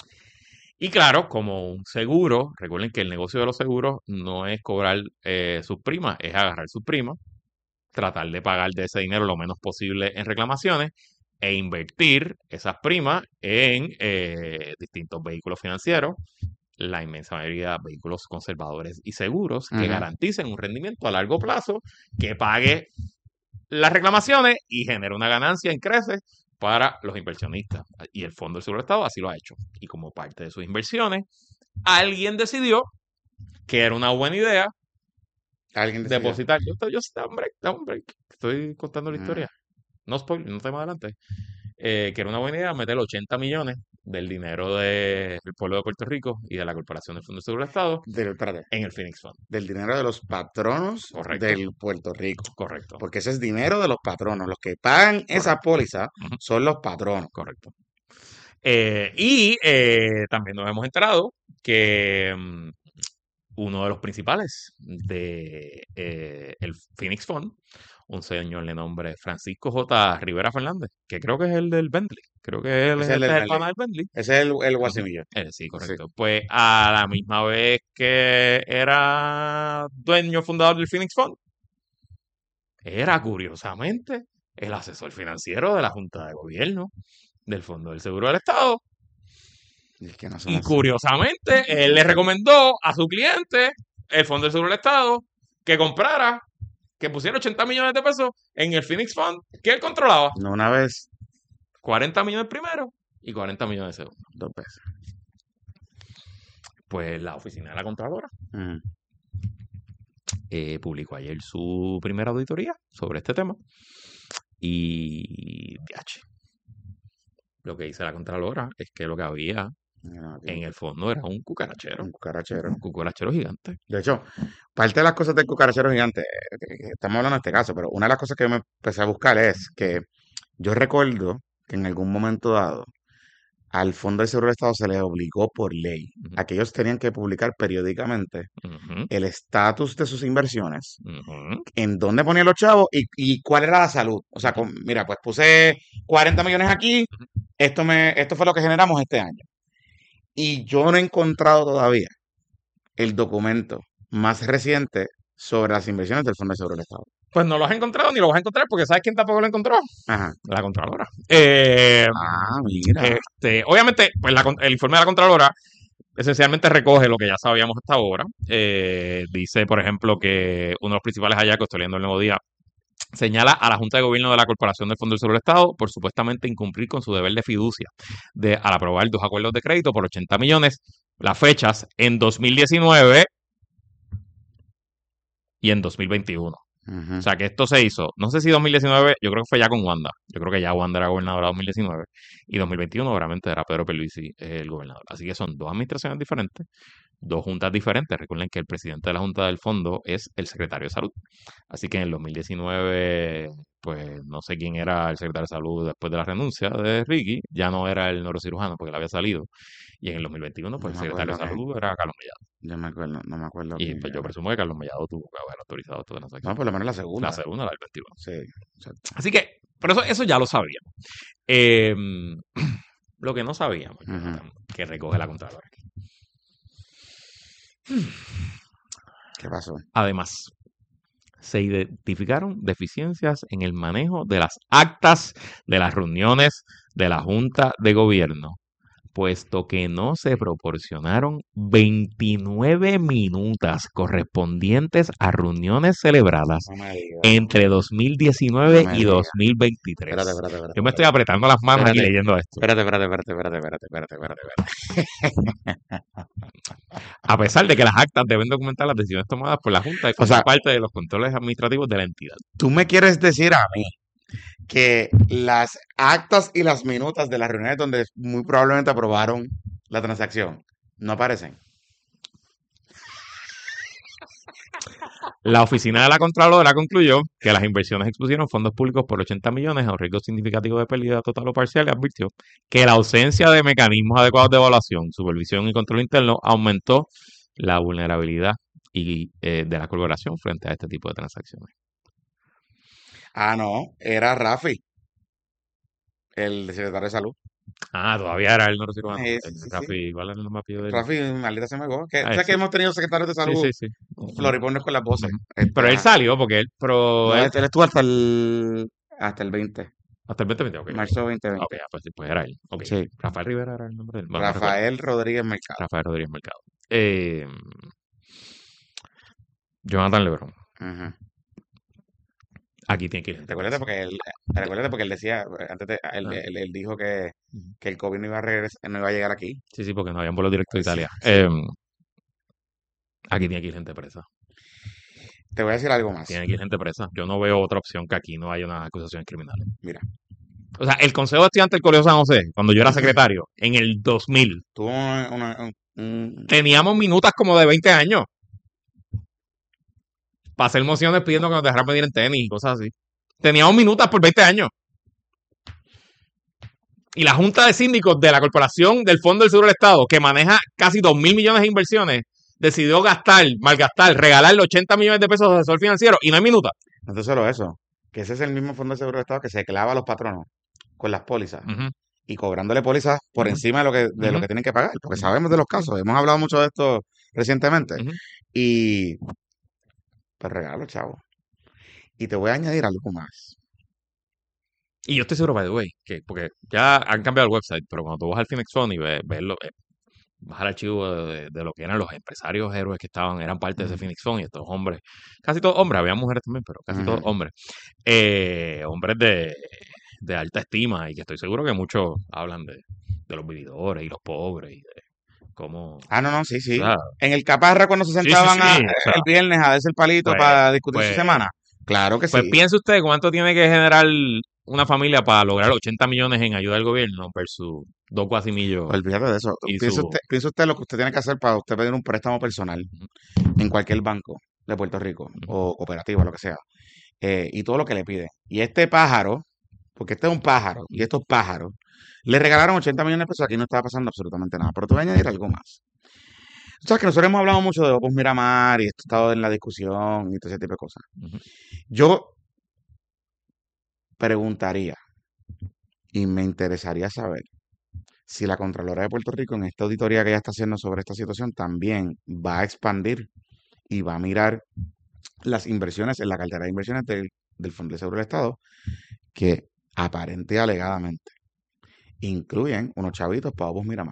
Y claro, como un seguro, recuerden que el negocio de los seguros no es cobrar eh, sus primas, es agarrar sus primas, tratar de pagar de ese dinero lo menos posible en reclamaciones e invertir esas primas en eh, distintos vehículos financieros, la inmensa mayoría de vehículos conservadores y seguros que
Ujú.
garanticen un rendimiento a largo plazo, que pague las reclamaciones y genere una ganancia en creces para los inversionistas. Y el Fondo del Seguro del Estado así lo ha hecho. Y como parte de sus inversiones, alguien decidió que era una buena idea
Alguien decidió.
depositar. Yo, estoy- yo, da un break, da un break. Estoy contando la
Mm.
historia. No spoiler, no te más adelante. Eh, que era una buena idea meter ochenta millones del dinero del pueblo de Puerto Rico y de la Corporación del Fondo del Seguro del Estado
Del, espérate,
en el Phoenix Fund.
del dinero de los patronos
Correcto.
del Puerto Rico.
Correcto.
Porque ese es dinero de los patronos. Los que pagan esa
Correcto.
póliza
Ujú.
son los patronos.
Correcto. Eh, y eh, también nos hemos enterado que mm, uno de los principales de eh, el Phoenix Fund, un señor de nombre Francisco J. Rivera Fernández, que creo que es el del Bentley, creo que él es
Ese es el
este
del
es el pana
Bentley.
del Bentley.
Ese es el, el
Ujú.
guasimillo.
Eh, sí,
Sí.
correcto. Pues a la misma vez que era dueño fundador del Phoenix Fund, era curiosamente el asesor financiero de la Junta de Gobierno del Fondo del Seguro del Estado.
Y es que no
Y
somos.
curiosamente, él le recomendó a su cliente, el Fondo del Seguro del Estado, que comprara, que pusiera ochenta millones de pesos en el Phoenix Fund que él controlaba.
No una vez,
cuarenta millones primero y cuarenta millones segundo.
dos veces.
Pues la oficina de la Contralora
Mm.
eh, publicó ayer su primera auditoría sobre este tema. Y, D H, lo que dice la Contralora es que lo que había
Ah, ok.
en el fondo era un cucarachero,
Un cucarachero.
un cucarachero gigante.
De hecho, parte de las cosas del cucarachero gigante, eh, que- que estamos hablando de este caso, pero una de las cosas que yo me empecé a buscar es que yo recuerdo que en algún momento dado al Fondo de Seguro del Estado se les obligó por ley
Ujú,
a que ellos tenían que publicar periódicamente
ujú,
el estatus de sus inversiones,
ujú,
en dónde ponían los chavos y, y cuál era la salud. O sea,
ujú,
con- mira, pues puse cuarenta millones aquí,
ujú.
esto, me, esto fue lo que generamos este año. Y yo no he encontrado todavía el documento más reciente sobre las inversiones del Fondo de Seguro del Estado.
Pues no lo has encontrado ni lo vas a encontrar porque ¿sabes quién tampoco lo encontró?
Ajá.
La Contralora. Eh,
Ah, mira.
este, obviamente, pues la con- el informe de la Contralora esencialmente recoge lo que ya sabíamos hasta ahora. Eh, dice, por ejemplo, que uno de los principales hallazgos, estoy leyendo el Nuevo Día, señala a la Junta de Gobierno de la Corporación del Fondo del Seguro del Estado por supuestamente incumplir con su deber de fiducia de, al aprobar dos acuerdos de crédito por ochenta millones, las fechas en dos mil diecinueve y en dos mil veintiuno.
Ujú.
O sea, que esto se hizo, no sé si dos mil diecinueve, yo creo que fue ya con Wanda. Yo creo que ya Wanda era gobernadora dos mil diecinueve. Y dos mil veintiuno, obviamente, era Pedro Pierluisi eh, el gobernador. Así que son dos administraciones diferentes, dos juntas diferentes. Recuerden que el presidente de la Junta del Fondo es el secretario de Salud. Así que en el dos mil diecinueve, pues no sé quién era el secretario de Salud después de la renuncia de Ricky. Ya no era el neurocirujano porque él había salido. Y en el dos mil veintiuno, pues
No
el
me
secretario de
acuerdo
Salud era Carlos Mellado.
Yo me acuerdo, no me acuerdo
Y
quién
pues yo
era.
presumo que Carlos Mellado tuvo que haber autorizado esta
No,
transacción.
por lo menos la
La
segunda.
segunda, la del veintiuno.
Sí, exacto.
Así que, pero eso, eso ya lo sabíamos. Eh, lo que no sabíamos,
Ujú.
Jonathan, que recoge la Contralora aquí.
¿Qué pasó?
Además, se identificaron deficiencias en el manejo de las actas de las reuniones de la Junta de Gobierno, puesto que no se proporcionaron veintinueve minutas correspondientes a reuniones celebradas
No me digas.
entre dos mil
No
diecinueve
me
y
digas.
dos mil
Espérate,
veintitrés.
espérate, espérate,
Yo me estoy
espérate.
apretando las manos aquí
Espérate,
leyendo esto.
espérate, espérate, espérate, espérate, espérate, espérate, espérate, espérate.
A pesar de que las actas deben documentar las decisiones tomadas por la Junta y
O
formar
sea,
parte de los controles administrativos de la entidad.
tú me quieres decir a mí que las actas y las minutas de las reuniones donde muy probablemente aprobaron la transacción no aparecen.
La oficina de la Contralora concluyó que las inversiones expusieron fondos públicos por ochenta millones a un riesgo significativo de pérdida total o parcial y advirtió que la ausencia de mecanismos adecuados de evaluación, supervisión y control interno aumentó la vulnerabilidad y, eh, de la corporación frente a este tipo de transacciones.
Ah, no, era Rafi, el secretario de Salud.
Ah, todavía era el neurocirujano.
Eh,
Eh,
sí, sí, sí.
Rafi, ¿cuál era el nombre apellido de él?
Rafi, maldita se me go. Que,
Ah,
¿sabes que
sí.
hemos tenido secretarios de
Sí,
salud
sí, sí. Ujú,
floripondios con las voces?
ujú.
Este,
Pero él
ajá.
salió porque él, pero
No,
él,
él, él estuvo hasta el, hasta el veinte,
hasta el veinte veinte, ok, ok.
marzo
Ok,
veinte veinte.
ah, pues, sí, pues era él. Ok.
Sí,
Rafael Rivera era el nombre de él. Bueno, no recuerdo.
Rafael Rodríguez Mercado.
Rafael Rodríguez Mercado. Eh, Jonathan Lebron.
Ujú.
Aquí tiene que ir gente
Recuérdate
presa.
porque él, recuérdate porque él decía, antes de, él,
Ah,
él- él dijo que,
ujú.
que el COVID no iba a regresar, no iba a llegar aquí.
Sí, sí, porque no había un vuelo directo de
Sí,
Italia.
sí.
Eh, aquí tiene que ir gente presa.
Te voy a decir algo más.
Tiene que ir gente presa. Yo no veo otra opción que aquí no haya unas acusaciones criminales.
Mira,
O sea, el Consejo de Estudiantes del Colegio San José, cuando yo era secretario, en el dos mil,
tuvo una, una- un- un-
teníamos minutas como de veinte años para hacer mociones pidiendo que nos dejaran medir en tenis y cosas así. Teníamos minutas por veinte años. Y la Junta de Síndicos de la Corporación del Fondo del Seguro del Estado, que maneja casi dos mil millones de inversiones, decidió gastar, malgastar, regalarle ochenta millones de pesos de asesor financiero y no hay minutas.
no es solo eso, que ese es el mismo Fondo de Seguro de Estado que se clava a los patronos con las pólizas
Ujú,
y cobrándole pólizas por
ujú,
encima de lo que, de lo
ujú,
que tienen que pagar, porque
ujú,
sabemos de los casos, hemos hablado mucho de esto recientemente.
ujú.
Y pues regalo, chavo. Y te voy a añadir algo más.
Y yo estoy seguro, by the way, que porque ya han cambiado el website, pero cuando tú vas al Phoenix Phone y ves, ves lo- eh, vas al archivo de, de lo que eran los empresarios héroes que estaban, eran parte de ese
Ujú,
Phoenix Phone y estos hombres, casi todos hombres, había mujeres también, pero casi todos
ujú.
hombres, eh, hombres de, de alta estima y que estoy seguro que muchos hablan de, de los vividores y los pobres y de cómo,
Ah, no, no, sí,
o
sí.
sea,
En el Caparra cuando se
sí, sí,
sentaban a-
sí, o sea,
el viernes a darse el palito
pues,
para discutir su
pues,
semana. Claro que
pues
sí.
piense usted cuánto tiene que generar una familia para lograr ochenta millones en ayuda del gobierno versus dos guasimillos?
Olvídate de eso.
y
Piense
su...
usted, piense usted lo que usted tiene que hacer para usted pedir un préstamo personal en cualquier banco de Puerto Rico o cooperativa, lo que sea, eh, y todo lo que le pide. Y este pájaro, porque este es un pájaro, y estos pájaros, le regalaron ochenta millones de pesos, aquí no estaba pasando absolutamente nada. Pero te voy a añadir algo más. Tú sabes que nosotros hemos hablado mucho de Opus Miramar y esto ha estado en la discusión y todo ese tipo de cosas.
Ujú.
Yo preguntaría y me interesaría saber si la Contralora de Puerto Rico en esta auditoría que ella está haciendo sobre esta situación también va a expandir y va a mirar las inversiones en la cartera de inversiones del, del Fondo de Seguro del Estado, que aparente y alegadamente incluyen unos chavitos para Opus Miramar.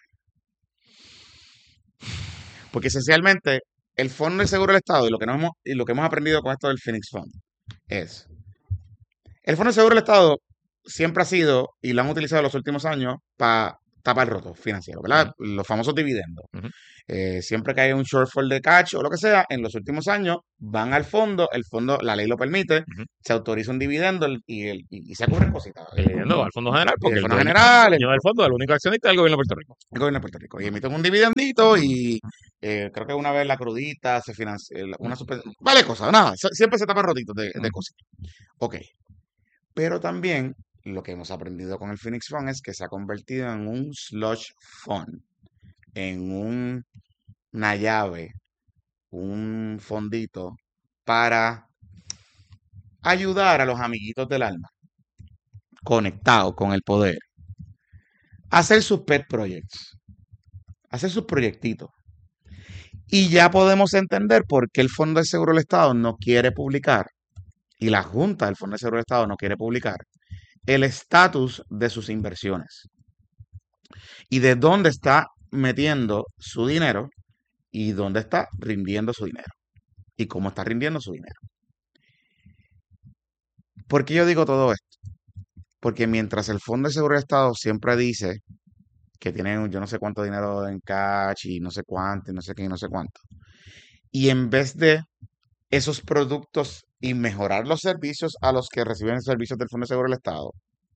Porque esencialmente el Fondo de Seguro del Estado y lo que, nos hemos, y lo que hemos aprendido con esto del Phoenix Fund es, el Fondo de Seguro del Estado siempre ha sido, y lo han utilizado en los últimos años, para tapar rotos financieros, ¿verdad? Uh-huh. Los famosos dividendos. Uh-huh. Eh, siempre que hay un shortfall de cash o lo que sea, en los últimos años van al fondo, el fondo, la ley lo permite, uh-huh. se autoriza un dividendo y, el, y, y se cubren cositas.
El dividendo al Fondo General, porque
el Fondo
el
General, el,
del fondo, el único accionista es el gobierno de Puerto Rico.
El gobierno de Puerto Rico. Y emiten un dividendito y eh, creo que una vez la crudita se financia, una super, vale cosas, nada, siempre se tapan rotitos de, de cositas. Ok. Pero también lo que hemos aprendido con el Phoenix Fund es que se ha convertido en un slush fund, en un, una llave, un fondito para ayudar a los amiguitos del alma, conectados con el poder, a hacer sus pet projects, a hacer sus proyectitos. Y ya podemos entender por qué el Fondo de Seguro del Estado no quiere publicar, y la Junta del Fondo de Seguro del Estado no quiere publicar, el estatus de sus inversiones y de dónde está metiendo su dinero y dónde está rindiendo su dinero y cómo está rindiendo su dinero. ¿Por qué yo digo todo esto? Porque mientras el Fondo de Seguro del Estado siempre dice que tiene yo no sé cuánto dinero en cash y no sé cuánto y no sé qué y no sé cuánto, y en vez de esos productos y mejorar los servicios a los que reciben servicios del Fondo de Seguro del Estado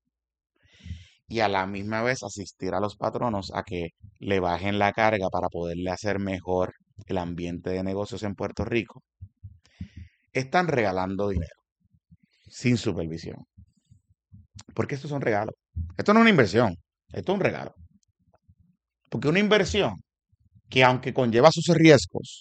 y a la misma vez asistir a los patronos a que le bajen la carga para poderle hacer mejor el ambiente de negocios en Puerto Rico, están regalando dinero sin supervisión. Porque estos son regalos. Esto no es una inversión, esto es un regalo. Porque una inversión que aunque conlleva sus riesgos,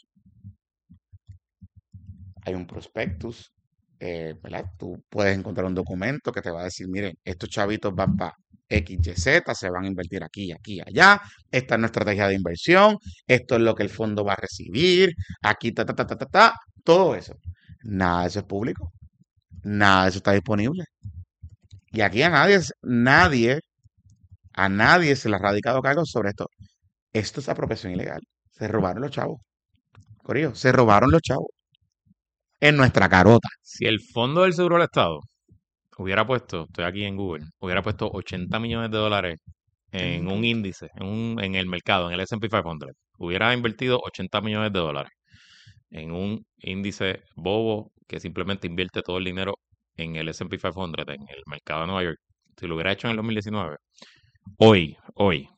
hay un prospectus, eh, ¿verdad? Tú puedes encontrar un documento que te va a decir, miren, estos chavitos van para X, Y, Z, se van a invertir aquí, aquí, allá, esta es nuestra estrategia de inversión, esto es lo que el fondo va a recibir, aquí, ta, ta, ta, ta, ta, ta, todo eso. Nada de eso es público, nada de eso está disponible. Y aquí a nadie, nadie, a nadie se le ha radicado cargos sobre esto. Esto es apropiación ilegal. Se robaron los chavos. Corillo, se robaron los chavos. En nuestra carota.
Si el Fondo del Seguro del Estado hubiera puesto, estoy aquí en Google, hubiera puesto ochenta millones de dólares en un índice, en, un, en el mercado, en el S and P quinientos, hubiera invertido ochenta millones de dólares en un índice bobo que simplemente invierte todo el dinero en el S and P quinientos, en el mercado de Nueva York, si lo hubiera hecho en el dos mil diecinueve, hoy, hoy,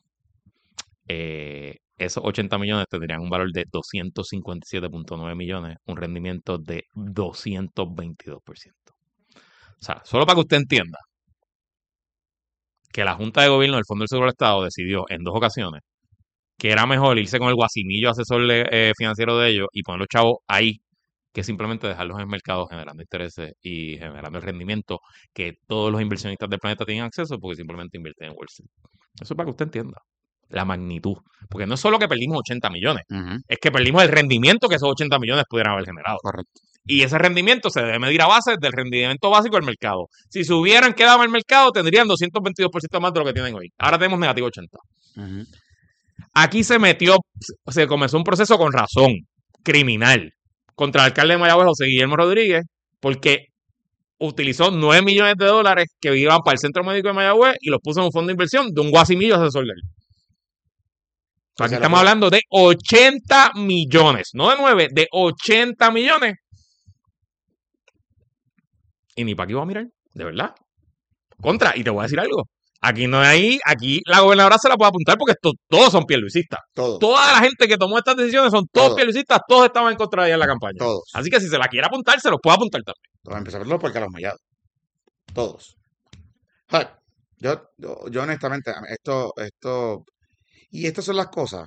eh, esos ochenta millones tendrían un valor de doscientos cincuenta y siete punto nueve millones, un rendimiento de doscientos veintidós por ciento. O sea, solo para que usted entienda que la Junta de Gobierno del Fondo del Seguro del Estado decidió en dos ocasiones que era mejor irse con el guasimillo asesor eh, financiero de ellos y poner los chavos ahí que simplemente dejarlos en el mercado generando intereses y generando el rendimiento que todos los inversionistas del planeta tienen acceso porque simplemente invierten en Wall Street. Eso es para que usted entienda la magnitud. Porque no es solo que perdimos ochenta millones, uh-huh. es que perdimos el rendimiento que esos ochenta millones pudieran haber generado.
Correcto.
Y ese rendimiento se debe medir a base del rendimiento básico del mercado. Si se hubieran quedado en el mercado, tendrían doscientos veintidós por ciento más de lo que tienen hoy. Ahora tenemos negativo ochenta. Uh-huh. Aquí se metió, se comenzó un proceso con razón, criminal, contra el alcalde de Mayagüez, José Guillermo Rodríguez, porque utilizó nueve millones de dólares que iban para el Centro Médico de Mayagüez y los puso en un fondo de inversión de un guasimillo asesor de él. O sea, aquí estamos hablando de ochenta millones, no de nueve, de ochenta millones. Y ni para qué iba a mirar, de verdad. Contra, y te voy a decir algo. Aquí no hay, aquí la gobernadora se la puede apuntar porque esto, todos son pierluisistas.
Todos.
Toda la gente que tomó estas decisiones son todos
Todos.
pierluisistas, todos estaban en contra de ella en la campaña.
Todos.
Así que si se la quiere apuntar, se lo puede apuntar también.
Vamos a empezar por porque a los mallados. Todos. Ay, Yo, yo, yo honestamente, esto, esto, y estas son las cosas.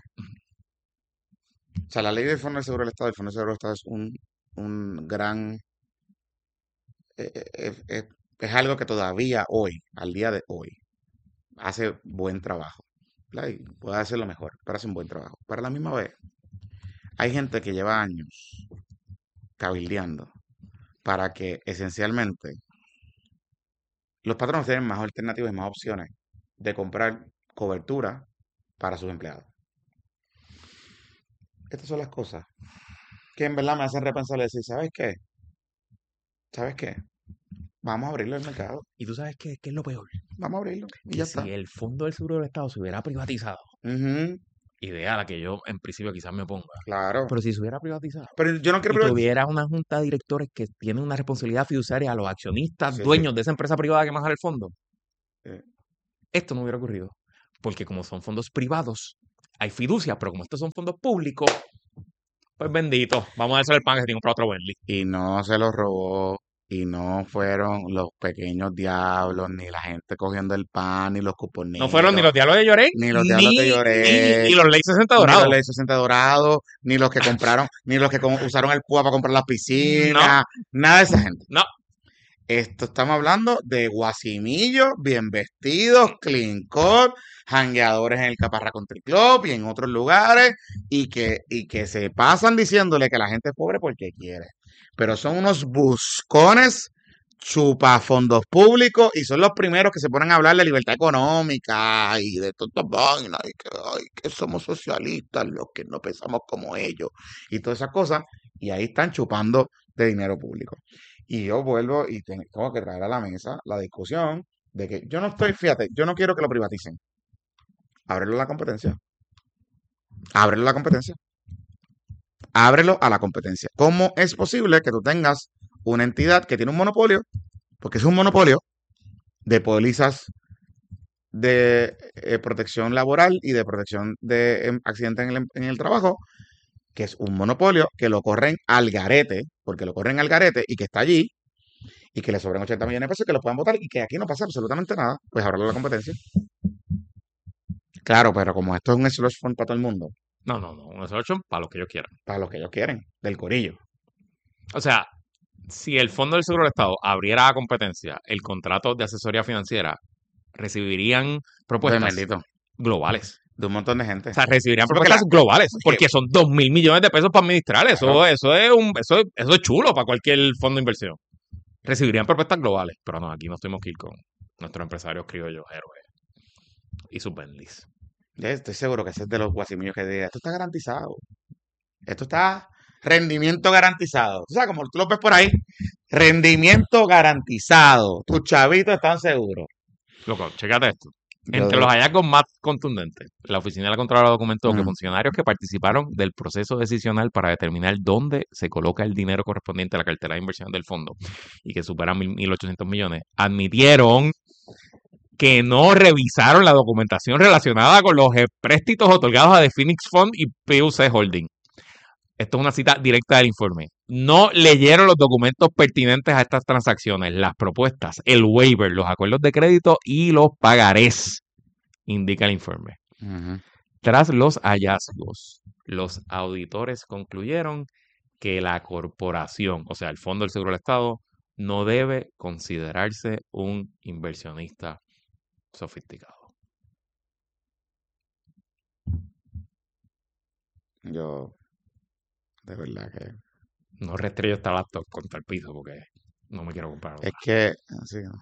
O sea, la ley del Fondo de Seguro del Estado, el Fondo de Seguro del Estado es un, un gran, eh, eh, eh, es algo que todavía hoy, al día de hoy, hace buen trabajo. ¿Verdad? Y puede hacerlo mejor, pero hace un buen trabajo. Pero a la misma vez, hay gente que lleva años cabildeando para que esencialmente los patronos tienen más alternativas y más opciones de comprar cobertura para sus empleados. Estas son las cosas que en verdad me hacen repensar y decir, ¿sabes qué? ¿Sabes qué? Vamos a abrirlo al mercado.
¿Y tú sabes qué, qué es lo peor?
Vamos a abrirlo y
Que
ya
si
está.
el Fondo del Seguro del Estado se hubiera privatizado,
Ujú,
idea a la que yo en principio quizás me oponga,
claro.
pero si se hubiera privatizado
Pero yo no quiero
y
privatizar.
tuviera una junta de directores que tiene una responsabilidad fiduciaria a los accionistas,
Sí, sí.
dueños de esa empresa privada que maneja el fondo,
Eh,
esto no hubiera ocurrido. Porque como son fondos privados, hay fiducia, pero como estos son fondos públicos, pues bendito, vamos a hacer el pan que se tiene que comprar otro Bentley.
Y no se los robó, y no fueron los pequeños diablos, ni la gente cogiendo el pan, ni los cuponeros.
No fueron ni los diablos de Lloré,
Ni los diablos de
ni,
Lloré,
ni, ni los Ley sesenta
ni los
dorados.
Ley sesenta dorados, ni los que compraron, ni los que com- usaron el P U A para comprar las piscinas, nada de esa gente.
No,
Esto estamos hablando de guasimillos, bien vestidos, clean cut, jangueadores en el Caparra Country Club y en otros lugares, y que, y que se pasan diciéndole que la gente es pobre porque quiere. Pero son unos buscones chupafondos públicos y son los primeros que se ponen a hablar de libertad económica y de todas estas vainas y que, ay, que somos socialistas los que no pensamos como ellos y todas esas cosas, y ahí están chupando de dinero público. Y yo vuelvo y tengo que traer a la mesa la discusión de que yo no estoy, fíjate, yo no quiero que lo privaticen. Ábrelo a la competencia. Ábrelo a la competencia. Ábrelo a la competencia. ¿Cómo es posible que tú tengas una entidad que tiene un monopolio, porque es un monopolio, de pólizas de eh, protección laboral y de protección de em, accidentes en el, en el trabajo, que es un monopolio que lo corren al garete, porque lo corren al garete y que está allí, y que le sobran ochenta millones de pesos, que lo puedan votar y que aquí no pasa absolutamente nada, pues ábrelo a la competencia. Claro, pero como esto es un slush fund para todo el mundo,
no, no, no, un ocho para los que ellos quieran.
para los que ellos quieren, del corillo.
O sea, si el Fondo del Seguro del Estado abriera a competencia el contrato de asesoría financiera, recibirían propuestas
Bendito.
globales.
De un montón de gente.
O sea, recibirían
Sí, porque
propuestas
la-
globales,
porque-
porque son dos mil millones de pesos para administrar. Eso,
Claro.
eso es un, eso, es- eso es chulo para cualquier fondo de inversión. Recibirían propuestas globales, pero no, aquí nos tuvimos que ir con nuestros empresarios criollos héroes y sus Bentleys.
Ya estoy seguro que ese es de los guasimillos que diga, esto está garantizado. Esto está rendimiento garantizado. O sea, como tú lo ves por ahí, rendimiento garantizado. Tus chavitos están seguros.
Loco, chécate esto.
Yo
Entre
de-
los hallazgos más contundentes, la Oficina de la Contralora documentó que
Ujú.
funcionarios que participaron del proceso decisional para determinar dónde se coloca el dinero correspondiente a la cartera de inversión del fondo y que superan mil ochocientos millones, admitieron que no revisaron la documentación relacionada con los empréstitos otorgados a The Phoenix Fund y P U C Holding. Esto es una cita directa del informe. No leyeron los documentos pertinentes a estas transacciones, las propuestas, el waiver, los acuerdos de crédito y los pagarés, indica el informe.
Ujú.
Tras los hallazgos, los auditores concluyeron que la corporación, o sea, el Fondo del Seguro del Estado, no debe considerarse un inversionista sofisticado.
Yo, de verdad que...
No restrello esta laptop contra el piso porque no me quiero comprar otra.
Es que... Sí, no.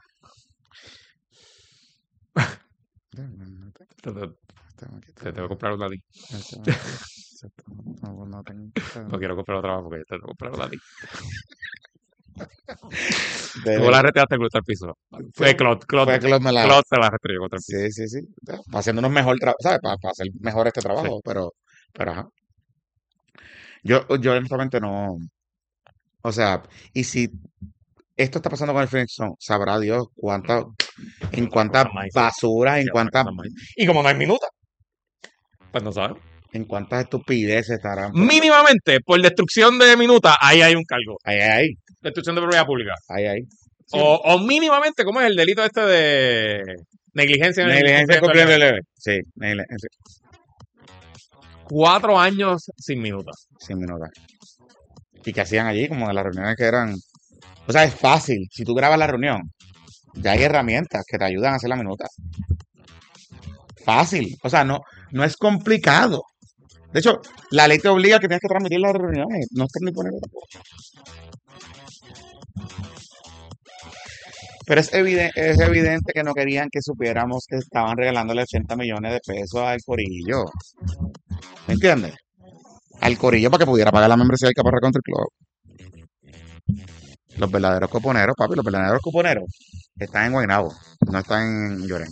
Ya, no, no te-
Te, te-
tengo aquí,
te tengo que comprar una a ti.
tengo aquí. Exacto. No, no tengo-
No quiero comprar otra más porque te tengo que comprar una a ti.
De
Tú la restrellaste contra el piso. Fue Claude. Claude,
Fue Claude me la-
Claude te la restrelló contra el piso.
Sí, sí, sí. Ya, haciéndonos mejor trabajo, ¿sabes? Para, para hacer mejor este trabajo, pero, pero ajá. Yo, yo honestamente no. O sea, y si esto está pasando con el Flintstone. Sabrá Dios cuánta, en cuántas basuras, en cuántas,
Y como no hay minuta, pues no sabemos.
en cuántas estupideces estarán.
Mínimamente, por destrucción de minuta, ahí hay un cargo.
Ahí, ahí,
Destrucción de propiedad pública.
ahí, ahí.
O, o mínimamente, ¿cómo es el delito este de negligencia? en el
Negligencia
cumplimiento
cumpliendo
del
leve. Sí, negligencia.
Cuatro años sin minuta.
Sin minutos. ¿Y qué hacían allí? Como en las reuniones que eran. O sea, es fácil. Si tú grabas la reunión, ya hay herramientas que te ayudan a hacer la minuta. Fácil. O sea, no, no es complicado. De hecho, la ley te obliga a que tienes que transmitir las reuniones. No estás ni poniendo tampoco. Pero es evidente, es evidente que no querían que supiéramos que estaban regalándole ochenta millones de pesos al corillo. ¿Me entiendes? Al corillo para que pudiera pagar la membresía del Caparra Country Club. Los verdaderos cuponeros, papi, los verdaderos cuponeros están en Guaynabo, no están en Llorén.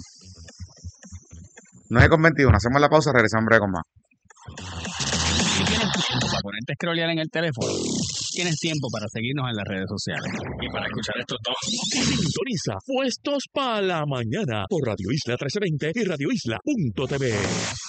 nueve con veintiuno, hacemos la pausa, regresamos en breve con más.
Si tienes tiempo para ponerte a scrollear en el teléfono, tienes tiempo para seguirnos en las redes sociales y para escuchar estos dos.
Sintoniza Puestos para la Mañana por Radio Isla trece veinte y radio isla punto t v.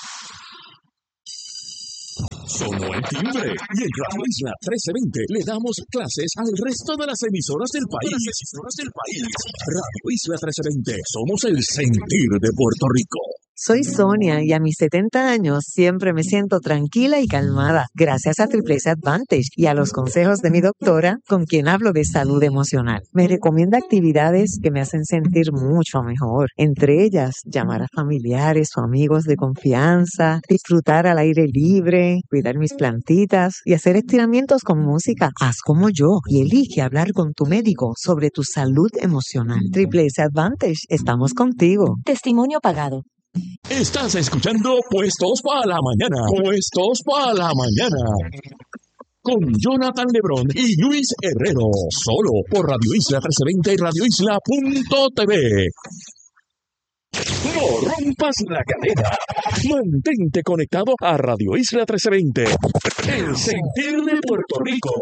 Sonó el timbre y en Radio Isla trece veinte le damos clases al resto de las emisoras del país. Emisoras del país. Radio Isla trece veinte, somos el sentir de Puerto Rico.
Soy Sonia y a mis setenta años siempre me siento tranquila y calmada gracias a Triple S Advantage y a los consejos de mi doctora con quien hablo de salud emocional. Me recomienda actividades que me hacen sentir mucho mejor, entre ellas llamar a familiares o amigos de confianza, disfrutar al aire libre, cuidar mis plantitas y hacer estiramientos con música. Haz como yo y elige hablar con tu médico sobre tu salud emocional. Triple S Advantage, estamos contigo. Testimonio pagado.
Estás escuchando Puestos para la Mañana. Puestos para la Mañana. Con Jonathan Lebrón y Luis Herrero. Solo por Radio Isla trece veinte y radio isla punto t v. No rompas la cadena. Mantente conectado a Radio Isla trece veinte. El sentir de Puerto Rico.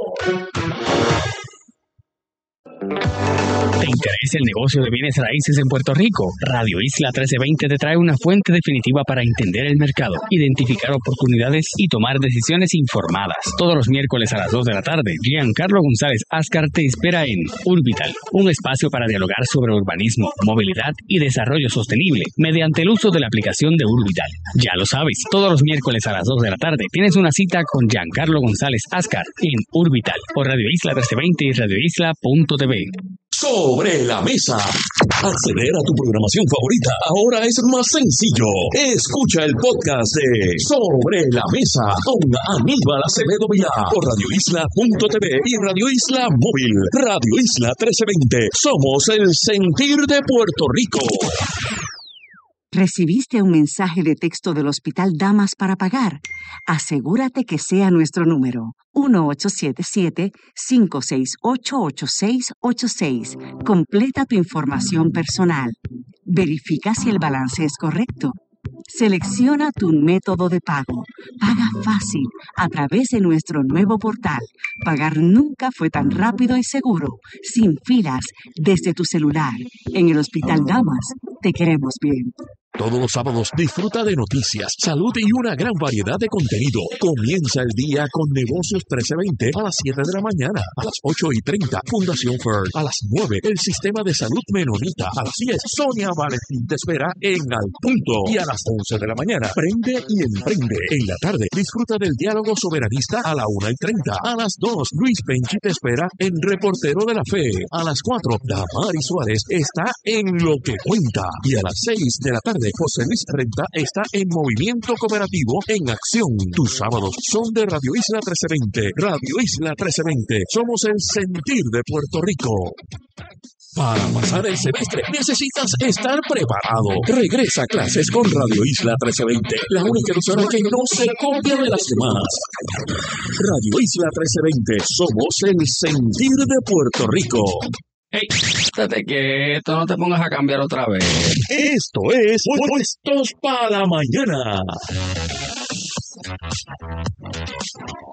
¿Te interesa el negocio de bienes raíces en Puerto Rico? Radio Isla trece veinte te trae una fuente definitiva para entender el mercado, identificar oportunidades y tomar decisiones informadas. Todos los miércoles a las dos de la tarde, Giancarlo González Ascar te espera en Urbital, un espacio para dialogar sobre urbanismo, movilidad y desarrollo sostenible mediante el uso de la aplicación de Urbital. Ya lo sabes, todos los miércoles a las dos de la tarde tienes una cita con Giancarlo González Ascar en Urbital por Radio Isla trece veinte y radio isla punto t v.
Sobre la mesa. Acceder a tu programación favorita ahora es más sencillo. Escucha el podcast de Sobre la Mesa con Aníbal Acevedo Vilá por radio isla punto t v y Radio Isla Móvil. Radio Isla trece veinte. Somos el sentir de Puerto Rico.
¿Recibiste un mensaje de texto del Hospital Damas para pagar? Asegúrate que sea nuestro número uno ocho siete siete, cinco seis ocho, ocho seis ocho seis. Completa tu información personal. Verifica si el balance es correcto. Selecciona tu método de pago. Paga fácil a través de nuestro nuevo portal. Pagar nunca fue tan rápido y seguro, sin filas, desde tu celular. En el Hospital Damas, te queremos bien.
Todos los sábados disfruta de noticias, salud y una gran variedad de contenido. Comienza el día con Negocios trece veinte a las siete de la mañana. A las ocho y treinta, Fundación Fern. A las nueve, el Sistema de Salud Menonita. A las diez, Sonia Valentín te espera en Al Punto. Y a las once de la mañana, Prende y Emprende. En la tarde, disfruta del Diálogo Soberanista a la una y treinta. A las dos, Luis Penchi te espera en Reportero de la Fe. A las cuatro, Damari Suárez está en Lo que Cuenta. Y a las seis de la tarde, José Luis Renta está en Movimiento Cooperativo en Acción. Tus sábados son de Radio Isla trece veinte. Radio Isla trece veinte. Somos el sentir de Puerto Rico. Para pasar el semestre necesitas estar preparado. Regresa a clases con Radio Isla trece veinte, la única emisora que no se copia de las demás. Radio Isla trece veinte, somos el sentir de Puerto Rico.
¡Ey! Estate quieto, no te pongas a cambiar otra vez.
Esto es Puestos para la Mañana.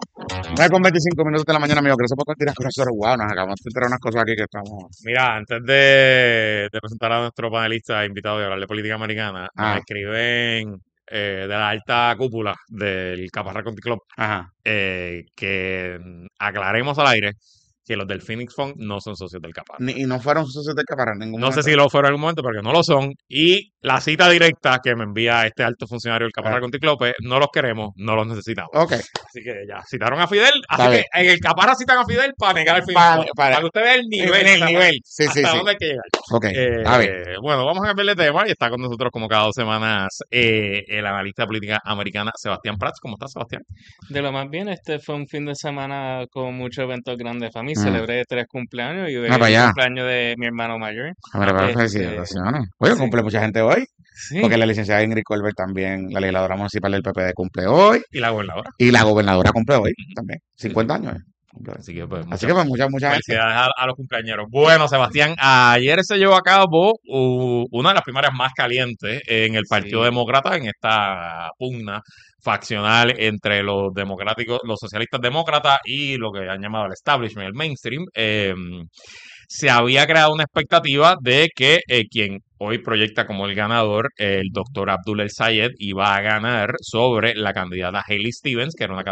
nueve con veinticinco minutos de la mañana, amigo. Gracias por continuar con nosotros. Wow, nos acabamos de enterar unas cosas aquí que estamos.
Mira, antes de, de presentar a nuestro panelista invitado de hablar de política americana,
Ah.
me escriben eh, de la alta cúpula del Caparra Country Club
Ajá.
eh, que mm, aclaremos al aire que los del Phoenix Fund no son socios del Caparra.
Ni- y no fueron socios de Caparra en ningún
No sé
momento.
si lo fueron en algún momento, porque no lo son. Y la cita directa que me envía este alto funcionario del Caparra
Ah.
Country Club es, no los queremos, no los necesitamos.
Ok.
Así que ya, citaron a Fidel. Así
Está
que
bien.
en el Caparra citan a Fidel para negar el Phoenix
Para-
Fund.
para-
Para, que usted vea el nivel.
en el
hasta-
nivel. Sí, sí,
hasta
sí.
dónde hay que llegar.
Ok.
Eh,
A ver.
bueno, vamos a cambiar de tema y está con nosotros como cada dos semanas eh, el analista de política americana Sebastián Prats. ¿Cómo estás, Sebastián?
De lo más bien, este fue un fin de semana con muchos eventos grandes para mí.
Mm.
Celebré tres cumpleaños y hoy
Ah,
es
para
el
allá.
cumpleaños de mi hermano mayor.
A ver, a ver,
Este,
felicitaciones. Oye,
sí.
cumple mucha gente hoy.
Sí.
Porque la licenciada Ingrid Colbert también, la legisladora municipal del P P D, cumple hoy.
Y la gobernadora.
Y la gobernadora cumple hoy también. cincuenta años. eh, cumple hoy.
Así que, pues,
Así
muchas
que, pues, mucha, mucha gente.
felicidades a, a los cumpleañeros. Bueno, Sebastián, ayer se llevó a cabo uh, una de las primarias más calientes en el Partido
Sí.
Demócrata, en esta pugna faccional entre los democráticos, los socialistas demócratas y lo que han llamado el establishment, el mainstream. Eh, se había creado una expectativa de que eh, quien hoy proyecta como el ganador, el doctor Abdul El Sayed, iba a ganar sobre la candidata Haley Stevens, que era una